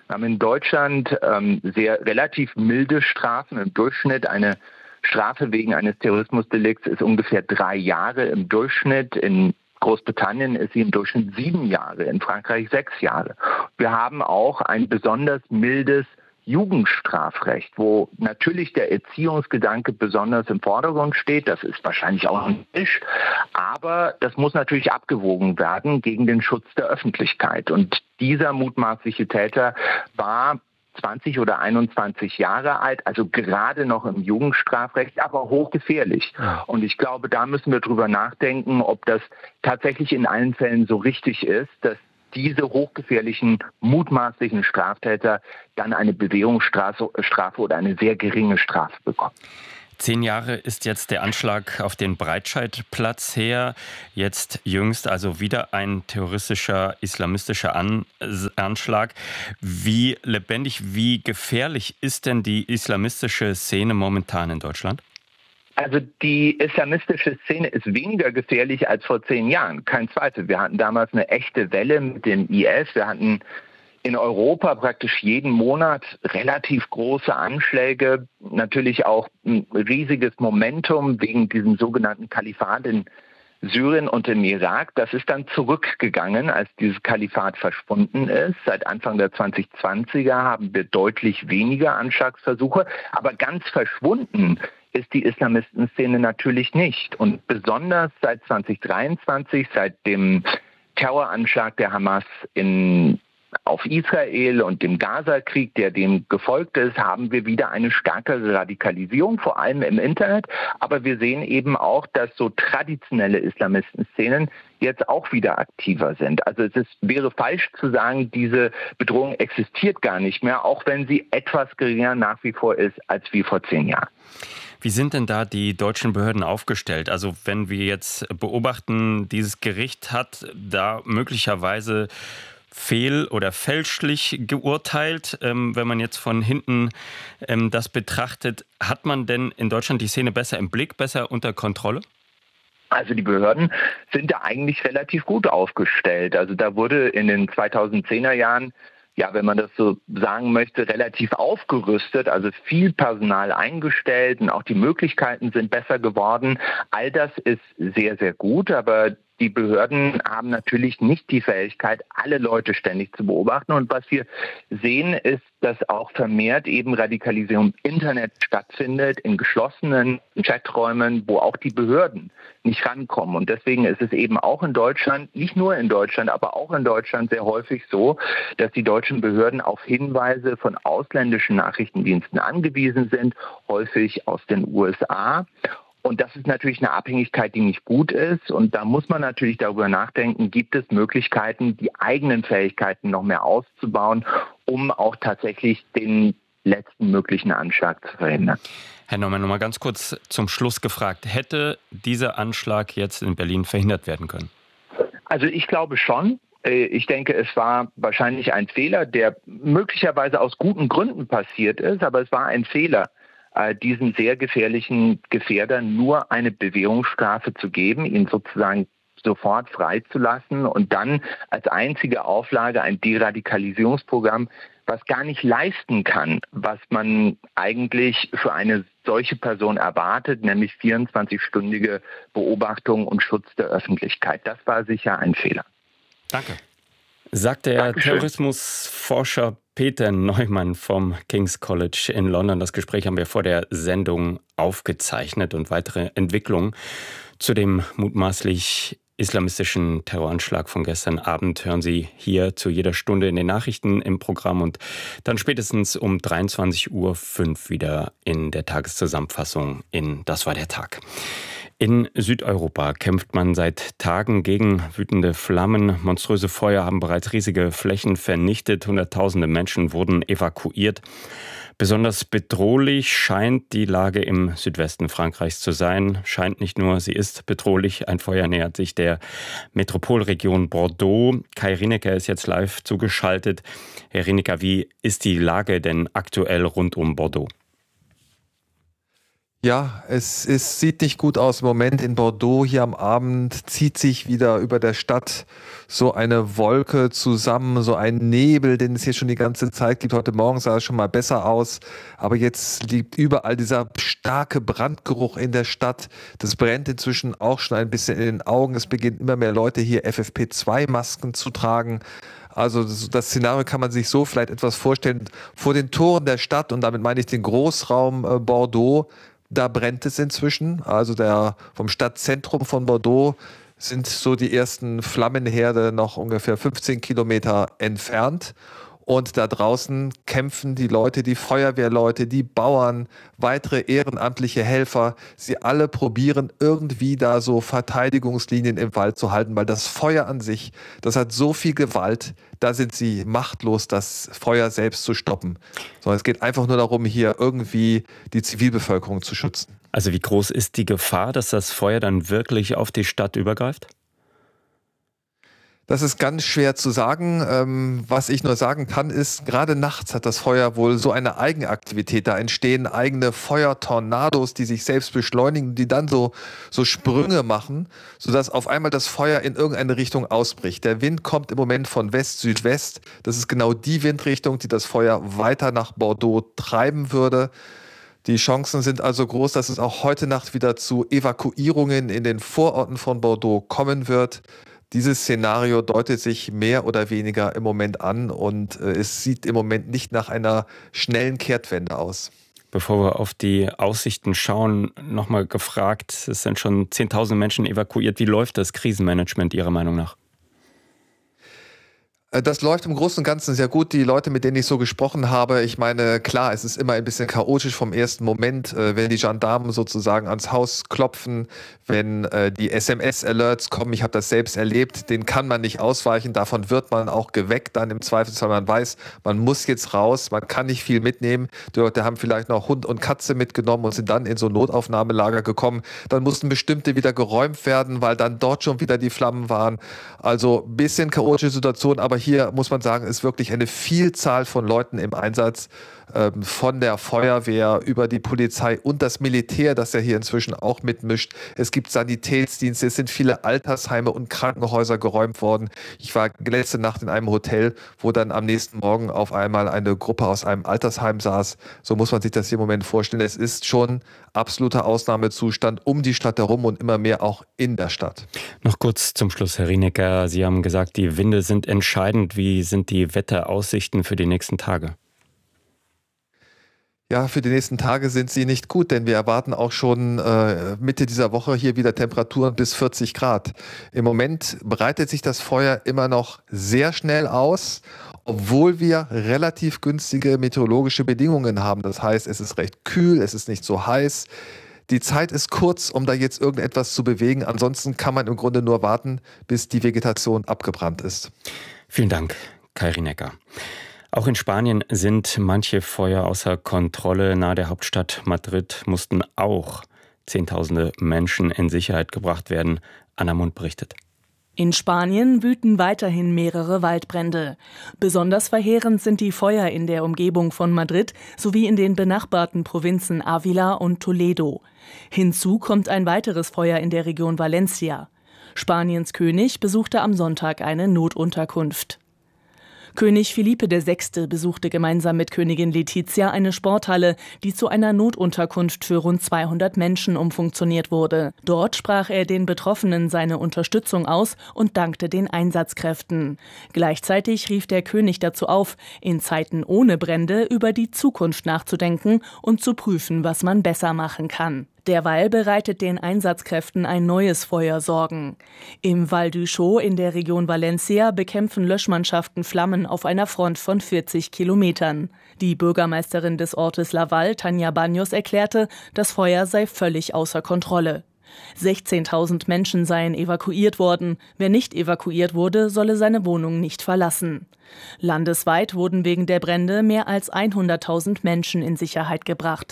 Wir haben in Deutschland ähm, sehr relativ milde Strafen. Im Durchschnitt eine Strafe wegen eines Terrorismusdelikts ist ungefähr drei Jahre im Durchschnitt. In Großbritannien ist sie im Durchschnitt sieben Jahre, in Frankreich sechs Jahre. Wir haben auch ein besonders mildes Jugendstrafrecht, wo natürlich der Erziehungsgedanke besonders im Vordergrund steht. Das ist wahrscheinlich auch ein Tisch, aber das muss natürlich abgewogen werden gegen den Schutz der Öffentlichkeit. Und dieser mutmaßliche Täter war zwanzig oder einundzwanzig Jahre alt, also gerade noch im Jugendstrafrecht, aber hochgefährlich. Und ich glaube, da müssen wir drüber nachdenken, ob das tatsächlich in allen Fällen so richtig ist, dass diese hochgefährlichen, mutmaßlichen Straftäter dann eine Bewährungsstrafe Strafe oder eine sehr geringe Strafe bekommen. Zehn Jahre ist jetzt der Anschlag auf den Breitscheidplatz her. Jetzt jüngst also wieder ein terroristischer, islamistischer An- Anschlag. Wie lebendig, wie gefährlich ist denn die islamistische Szene momentan in Deutschland? Also die islamistische Szene ist weniger gefährlich als vor zehn Jahren, kein Zweifel. Wir hatten damals eine echte Welle mit dem I S. Wir hatten in Europa praktisch jeden Monat relativ große Anschläge, natürlich auch ein riesiges Momentum wegen diesem sogenannten Kalifat in Syrien und im Irak. Das ist dann zurückgegangen, als dieses Kalifat verschwunden ist. Seit Anfang der zweitausendzwanziger haben wir deutlich weniger Anschlagsversuche, aber ganz verschwunden ist die Islamistenszene natürlich nicht. Und besonders seit zweitausenddreiundzwanzig, seit dem Terroranschlag der Hamas in auf Israel und dem Gaza-Krieg, der dem gefolgt ist, haben wir wieder eine stärkere Radikalisierung, vor allem im Internet. Aber wir sehen eben auch, dass so traditionelle Islamistenszenen jetzt auch wieder aktiver sind. Also es ist, wäre falsch zu sagen, diese Bedrohung existiert gar nicht mehr, auch wenn sie etwas geringer nach wie vor ist als wie vor zehn Jahren. Wie sind denn da die deutschen Behörden aufgestellt? Also wenn wir jetzt beobachten, dieses Gericht hat da möglicherweise fehl- oder fälschlich geurteilt. Ähm, wenn man jetzt von hinten ähm, das betrachtet, hat man denn in Deutschland die Szene besser im Blick, besser unter Kontrolle? Also die Behörden sind da eigentlich relativ gut aufgestellt. Also da wurde in den zweitausendzehner Jahren, ja, wenn man das so sagen möchte, relativ aufgerüstet, also viel Personal eingestellt und auch die Möglichkeiten sind besser geworden. All das ist sehr, sehr gut, aber die Behörden haben natürlich nicht die Fähigkeit, alle Leute ständig zu beobachten. Und was wir sehen, ist, dass auch vermehrt eben Radikalisierung im Internet stattfindet, in geschlossenen Chaträumen, wo auch die Behörden nicht rankommen. Und deswegen ist es eben auch in Deutschland, nicht nur in Deutschland, aber auch in Deutschland sehr häufig so, dass die deutschen Behörden auf Hinweise von ausländischen Nachrichtendiensten angewiesen sind, häufig aus den U S A. Und das ist natürlich eine Abhängigkeit, die nicht gut ist. Und da muss man natürlich darüber nachdenken, gibt es Möglichkeiten, die eigenen Fähigkeiten noch mehr auszubauen, um auch tatsächlich den letzten möglichen Anschlag zu verhindern. Herr Neumann, noch mal ganz kurz zum Schluss gefragt. Hätte dieser Anschlag jetzt in Berlin verhindert werden können? Also ich glaube schon. Ich denke, es war wahrscheinlich ein Fehler, der möglicherweise aus guten Gründen passiert ist, aber es war ein Fehler, diesen sehr gefährlichen Gefährdern nur eine Bewährungsstrafe zu geben, ihn sozusagen sofort freizulassen und dann als einzige Auflage ein Deradikalisierungsprogramm, was gar nicht leisten kann, was man eigentlich für eine solche Person erwartet, nämlich vierundzwanzig-stündige Beobachtung und Schutz der Öffentlichkeit. Das war sicher ein Fehler. Danke. Sagt der Dankeschön. Terrorismusforscher Peter Neumann vom King's College in London. Das Gespräch haben wir vor der Sendung aufgezeichnet und weitere Entwicklungen zu dem mutmaßlich islamistischen Terroranschlag von gestern Abend hören Sie hier zu jeder Stunde in den Nachrichten im Programm und dann spätestens um dreiundzwanzig Uhr fünf wieder in der Tageszusammenfassung in Das war der Tag. In Südeuropa kämpft man seit Tagen gegen wütende Flammen. Monströse Feuer haben bereits riesige Flächen vernichtet. Hunderttausende Menschen wurden evakuiert. Besonders bedrohlich scheint die Lage im Südwesten Frankreichs zu sein. Scheint nicht nur, sie ist bedrohlich. Ein Feuer nähert sich der Metropolregion Bordeaux. Kai Rinecker ist jetzt live zugeschaltet. Herr Rinecker, wie ist die Lage denn aktuell rund um Bordeaux? Ja, es, es sieht nicht gut aus im Moment in Bordeaux. Hier am Abend zieht sich wieder über der Stadt so eine Wolke zusammen, so ein Nebel, den es hier schon die ganze Zeit gibt. Heute Morgen sah es schon mal besser aus, aber jetzt liegt überall dieser starke Brandgeruch in der Stadt. Das brennt inzwischen auch schon ein bisschen in den Augen. Es beginnen immer mehr Leute hier F F P zwei Masken zu tragen. Also das, das Szenario kann man sich so vielleicht etwas vorstellen. Vor den Toren der Stadt, und damit meine ich den Großraum äh, Bordeaux, da brennt es inzwischen. Also der, vom Stadtzentrum von Bordeaux sind so die ersten Flammenherde noch ungefähr fünfzehn Kilometer entfernt. Und da draußen kämpfen die Leute, die Feuerwehrleute, die Bauern, weitere ehrenamtliche Helfer. Sie alle probieren irgendwie da so Verteidigungslinien im Wald zu halten, weil das Feuer an sich, das hat so viel Gewalt, da sind sie machtlos, das Feuer selbst zu stoppen. Sondern es geht einfach nur darum, hier irgendwie die Zivilbevölkerung zu schützen. Also wie groß ist die Gefahr, dass das Feuer dann wirklich auf die Stadt übergreift? Das ist ganz schwer zu sagen. Ähm, was ich nur sagen kann, ist, gerade nachts hat das Feuer wohl so eine Eigenaktivität. Da entstehen eigene Feuertornados, die sich selbst beschleunigen, die dann so, so Sprünge machen, sodass auf einmal das Feuer in irgendeine Richtung ausbricht. Der Wind kommt im Moment von West-Südwest. Das ist genau die Windrichtung, die das Feuer weiter nach Bordeaux treiben würde. Die Chancen sind also groß, dass es auch heute Nacht wieder zu Evakuierungen in den Vororten von Bordeaux kommen wird. Dieses Szenario deutet sich mehr oder weniger im Moment an und äh, es sieht im Moment nicht nach einer schnellen Kehrtwende aus. Bevor wir auf die Aussichten schauen, nochmal gefragt, es sind schon zehntausend Menschen evakuiert. Wie läuft das Krisenmanagement Ihrer Meinung nach? Das läuft im Großen und Ganzen sehr gut. Die Leute, mit denen ich so gesprochen habe, ich meine, klar, es ist immer ein bisschen chaotisch vom ersten Moment, wenn die Gendarmen sozusagen ans Haus klopfen, wenn die S M S-Alerts kommen. Ich habe das selbst erlebt, den kann man nicht ausweichen. Davon wird man auch geweckt dann im Zweifelsfall. Man weiß, man muss jetzt raus, man kann nicht viel mitnehmen. Die Leute haben vielleicht noch Hund und Katze mitgenommen und sind dann in so ein Notaufnahmelager gekommen. Dann mussten bestimmte wieder geräumt werden, weil dann dort schon wieder die Flammen waren. Also ein bisschen chaotische Situation, aber hier muss man sagen, ist wirklich eine Vielzahl von Leuten im Einsatz, ähm, von der Feuerwehr über die Polizei und das Militär, das ja hier inzwischen auch mitmischt. Es gibt Sanitätsdienste, es sind viele Altersheime und Krankenhäuser geräumt worden. Ich war letzte Nacht in einem Hotel, wo dann am nächsten Morgen auf einmal eine Gruppe aus einem Altersheim saß. So muss man sich das hier im Moment vorstellen. Es ist schon absoluter Ausnahmezustand um die Stadt herum und immer mehr auch in der Stadt. Noch kurz zum Schluss, Herr Rienecker. Sie haben gesagt, die Winde sind entscheidend. Wie sind die Wetteraussichten für die nächsten Tage? Ja, für die nächsten Tage sind sie nicht gut, denn wir erwarten auch schon äh, Mitte dieser Woche hier wieder Temperaturen bis vierzig Grad. Im Moment breitet sich das Feuer immer noch sehr schnell aus, obwohl wir relativ günstige meteorologische Bedingungen haben. Das heißt, es ist recht kühl, es ist nicht so heiß. Die Zeit ist kurz, um da jetzt irgendetwas zu bewegen. Ansonsten kann man im Grunde nur warten, bis die Vegetation abgebrannt ist. Vielen Dank, Kai Rienecker. Auch in Spanien sind manche Feuer außer Kontrolle. Nahe der Hauptstadt Madrid mussten auch Zehntausende Menschen in Sicherheit gebracht werden. Anna Mund berichtet. In Spanien wüten weiterhin mehrere Waldbrände. Besonders verheerend sind die Feuer in der Umgebung von Madrid sowie in den benachbarten Provinzen Ávila und Toledo. Hinzu kommt ein weiteres Feuer in der Region Valencia. Spaniens König besuchte am Sonntag eine Notunterkunft. König Felipe der Sechste besuchte gemeinsam mit Königin Letizia eine Sporthalle, die zu einer Notunterkunft für rund zweihundert Menschen umfunktioniert wurde. Dort sprach er den Betroffenen seine Unterstützung aus und dankte den Einsatzkräften. Gleichzeitig rief der König dazu auf, in Zeiten ohne Brände über die Zukunft nachzudenken und zu prüfen, was man besser machen kann. Derweil bereitet den Einsatzkräften ein neues Feuer Sorgen. Im Val d'Uixó in der Region Valencia bekämpfen Löschmannschaften Flammen auf einer Front von vierzig Kilometern. Die Bürgermeisterin des Ortes Laval, Tania Baños, erklärte, das Feuer sei völlig außer Kontrolle. sechzehntausend Menschen seien evakuiert worden. Wer nicht evakuiert wurde, solle seine Wohnung nicht verlassen. Landesweit wurden wegen der Brände mehr als hunderttausend Menschen in Sicherheit gebracht.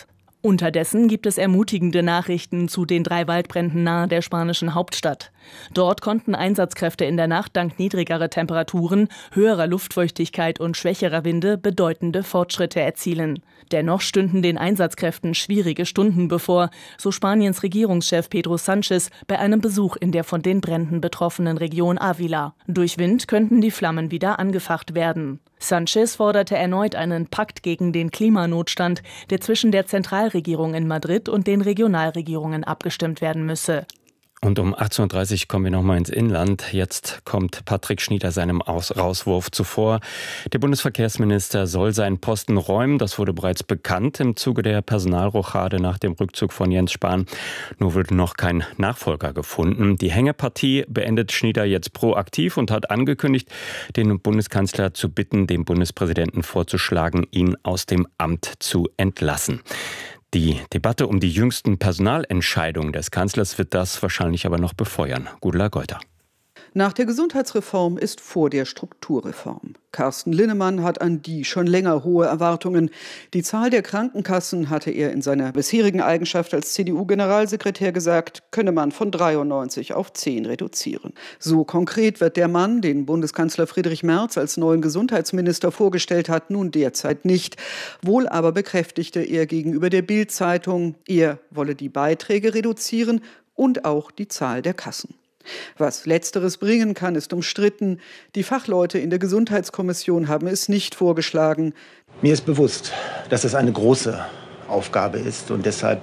Unterdessen gibt es ermutigende Nachrichten zu den drei Waldbränden nahe der spanischen Hauptstadt. Dort konnten Einsatzkräfte in der Nacht dank niedrigerer Temperaturen, höherer Luftfeuchtigkeit und schwächerer Winde bedeutende Fortschritte erzielen. Dennoch stünden den Einsatzkräften schwierige Stunden bevor, so Spaniens Regierungschef Pedro Sánchez bei einem Besuch in der von den Bränden betroffenen Region Ávila. Durch Wind könnten die Flammen wieder angefacht werden. Sánchez forderte erneut einen Pakt gegen den Klimanotstand, der zwischen der Zentralregierung in Madrid und den Regionalregierungen abgestimmt werden müsse. Und um achtzehn Uhr dreißig kommen wir nochmal ins Inland. Jetzt kommt Patrick Schnieder seinem Aus- Rauswurf zuvor. Der Bundesverkehrsminister soll seinen Posten räumen. Das wurde bereits bekannt im Zuge der Personalrochade nach dem Rückzug von Jens Spahn. Nur wurde noch kein Nachfolger gefunden. Die Hängepartie beendet Schnieder jetzt proaktiv und hat angekündigt, den Bundeskanzler zu bitten, dem Bundespräsidenten vorzuschlagen, ihn aus dem Amt zu entlassen. Die Debatte um die jüngsten Personalentscheidungen des Kanzlers wird das wahrscheinlich aber noch befeuern. Gudula Geuter. Nach der Gesundheitsreform ist vor der Strukturreform. Carsten Linnemann hat an die schon länger hohe Erwartungen. Die Zahl der Krankenkassen, hatte er in seiner bisherigen Eigenschaft als C D U-Generalsekretär gesagt, könne man von dreiundneunzig auf zehn reduzieren. So konkret wird der Mann, den Bundeskanzler Friedrich Merz als neuen Gesundheitsminister vorgestellt hat, nun derzeit nicht. Wohl aber bekräftigte er gegenüber der Bild-Zeitung, er wolle die Beiträge reduzieren und auch die Zahl der Kassen. Was Letzteres bringen kann, ist umstritten. Die Fachleute in der Gesundheitskommission haben es nicht vorgeschlagen. Mir ist bewusst, dass es eine große Aufgabe ist und deshalb,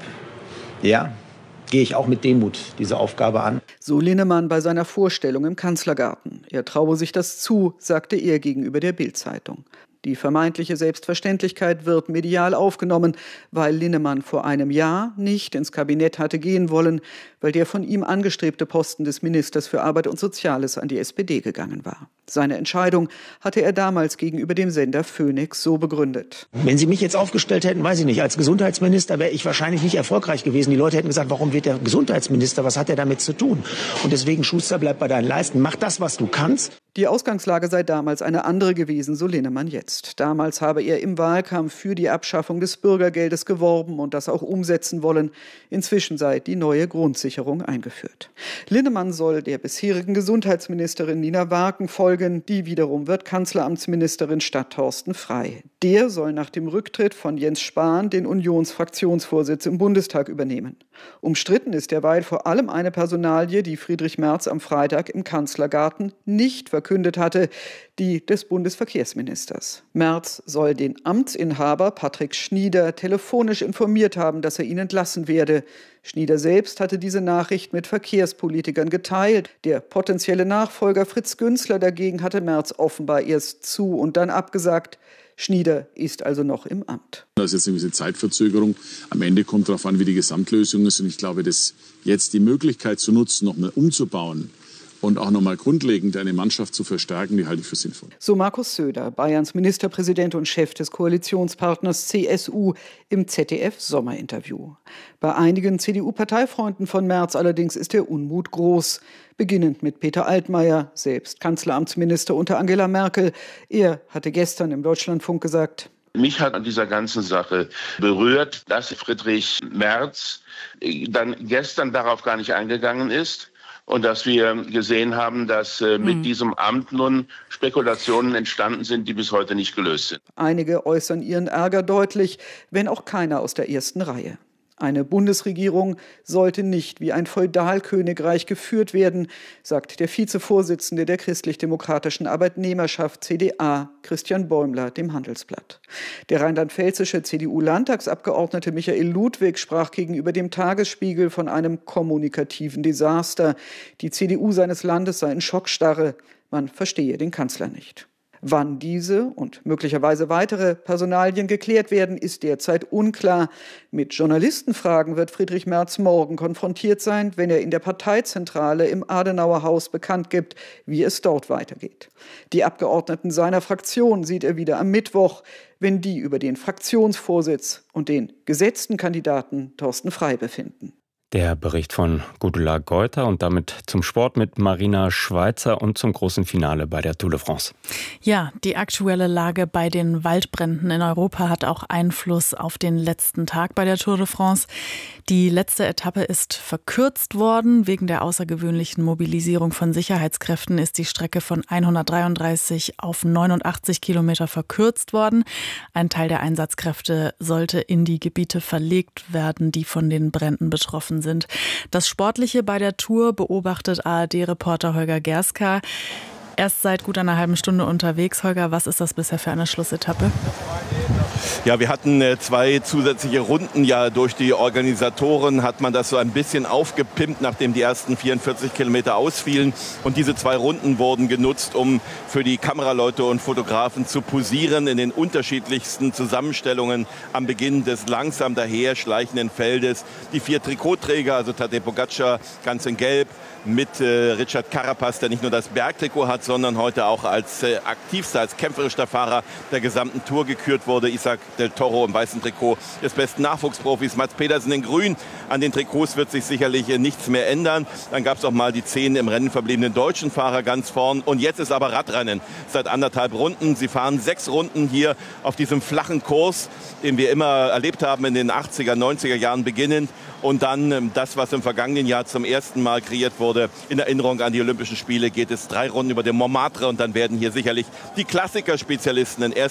ja, gehe ich auch mit Demut diese Aufgabe an. So Linnemann bei seiner Vorstellung im Kanzlergarten. Er traue sich das zu, sagte er gegenüber der Bild-Zeitung. Die vermeintliche Selbstverständlichkeit wird medial aufgenommen, weil Linnemann vor einem Jahr nicht ins Kabinett hatte gehen wollen, weil der von ihm angestrebte Posten des Ministers für Arbeit und Soziales an die S P D gegangen war. Seine Entscheidung hatte er damals gegenüber dem Sender Phoenix so begründet. Wenn Sie mich jetzt aufgestellt hätten, weiß ich nicht, als Gesundheitsminister wäre ich wahrscheinlich nicht erfolgreich gewesen. Die Leute hätten gesagt, warum wird der Gesundheitsminister, was hat er damit zu tun? Und deswegen, Schuster, bleib bei deinen Leisten, mach das, was du kannst. Die Ausgangslage sei damals eine andere gewesen, so Linnemann jetzt. Damals habe er im Wahlkampf für die Abschaffung des Bürgergeldes geworben und das auch umsetzen wollen. Inzwischen sei die neue Grundsicherung eingeführt. Linnemann soll der bisherigen Gesundheitsministerin Nina Warken folgen. Die wiederum wird Kanzleramtsministerin statt Thorsten Frey. Der soll nach dem Rücktritt von Jens Spahn den Unionsfraktionsvorsitz im Bundestag übernehmen. Umstritten ist derweil vor allem eine Personalie, die Friedrich Merz am Freitag im Kanzlergarten nicht verkündet hatte, die des Bundesverkehrsministers. Merz soll den Amtsinhaber Patrick Schnieder telefonisch informiert haben, dass er ihn entlassen werde. Schnieder selbst hatte diese Nachricht mit Verkehrspolitikern geteilt. Der potenzielle Nachfolger Fritz Günzler dagegen hatte Merz offenbar erst zu und dann abgesagt. Schnieder ist also noch im Amt. Da ist jetzt eine gewisse Zeitverzögerung. Am Ende kommt darauf an, wie die Gesamtlösung ist. Und ich glaube, dass jetzt die Möglichkeit zu nutzen, noch mal umzubauen und auch noch mal grundlegend eine Mannschaft zu verstärken, die halte ich für sinnvoll. So Markus Söder, Bayerns Ministerpräsident und Chef des Koalitionspartners C S U im Z D F-Sommerinterview. Bei einigen C D U-Parteifreunden von Merz allerdings ist der Unmut groß. Beginnend mit Peter Altmaier, selbst Kanzleramtsminister unter Angela Merkel. Er hatte gestern im Deutschlandfunk gesagt: Mich hat an dieser ganzen Sache berührt, dass Friedrich Merz dann gestern darauf gar nicht eingegangen ist. Und dass wir gesehen haben, dass äh, mit hm. diesem Amt nun Spekulationen entstanden sind, die bis heute nicht gelöst sind. Einige äußern ihren Ärger deutlich, wenn auch keiner aus der ersten Reihe. Eine Bundesregierung sollte nicht wie ein Feudalkönigreich geführt werden, sagt der Vizevorsitzende der christlich-demokratischen Arbeitnehmerschaft C D A, Christian Bäumler, dem Handelsblatt. Der rheinland-pfälzische C D U-Landtagsabgeordnete Michael Ludwig sprach gegenüber dem Tagesspiegel von einem kommunikativen Desaster. Die C D U seines Landes sei in Schockstarre. Man verstehe den Kanzler nicht. Wann diese und möglicherweise weitere Personalien geklärt werden, ist derzeit unklar. Mit Journalistenfragen wird Friedrich Merz morgen konfrontiert sein, wenn er in der Parteizentrale im Adenauerhaus bekannt gibt, wie es dort weitergeht. Die Abgeordneten seiner Fraktion sieht er wieder am Mittwoch, wenn die über den Fraktionsvorsitz und den gesetzten Kandidaten Thorsten Frey befinden. Der Bericht von Gudula Geuter und damit zum Sport mit Marina Schweizer und zum großen Finale bei der Tour de France. Ja, die aktuelle Lage bei den Waldbränden in Europa hat auch Einfluss auf den letzten Tag bei der Tour de France. Die letzte Etappe ist verkürzt worden. Wegen der außergewöhnlichen Mobilisierung von Sicherheitskräften ist die Strecke von hundertdreiunddreißig auf neunundachtzig Kilometer verkürzt worden. Ein Teil der Einsatzkräfte sollte in die Gebiete verlegt werden, die von den Bränden betroffen sind. Das Sportliche bei der Tour beobachtet A R D-Reporter Holger Gerska. Erst seit gut einer halben Stunde unterwegs. Holger, was ist das bisher für eine Schlussetappe? Ja, wir hatten zwei zusätzliche Runden. Ja, durch die Organisatoren hat man das so ein bisschen aufgepimpt, nachdem die ersten vierundvierzig Kilometer ausfielen. Und diese zwei Runden wurden genutzt, um für die Kameraleute und Fotografen zu posieren in den unterschiedlichsten Zusammenstellungen am Beginn des langsam daher schleichenden Feldes. Die vier Trikotträger, also Tadej Pogačar ganz in Gelb, mit äh, Richard Carapaz, der nicht nur das Bergtrikot hat, sondern heute auch als äh, aktivster, als kämpferischer Fahrer der gesamten Tour gekürt wurde. Isaac del Toro im weißen Trikot des besten Nachwuchsprofis, Mats Pedersen in grün. An den Trikots wird sich sicherlich äh, nichts mehr ändern. Dann gab es auch mal die zehn im Rennen verbliebenen deutschen Fahrer ganz vorn. Und jetzt ist aber Radrennen seit anderthalb Runden. Sie fahren sechs Runden hier auf diesem flachen Kurs, den wir immer erlebt haben in den achtziger, neunziger Jahren beginnend. Und dann äh, das, was im vergangenen Jahr zum ersten Mal kreiert wurde, in Erinnerung an die Olympischen Spiele, geht es drei Runden über den Montmartre und dann werden hier sicherlich die Klassiker-Spezialisten in erster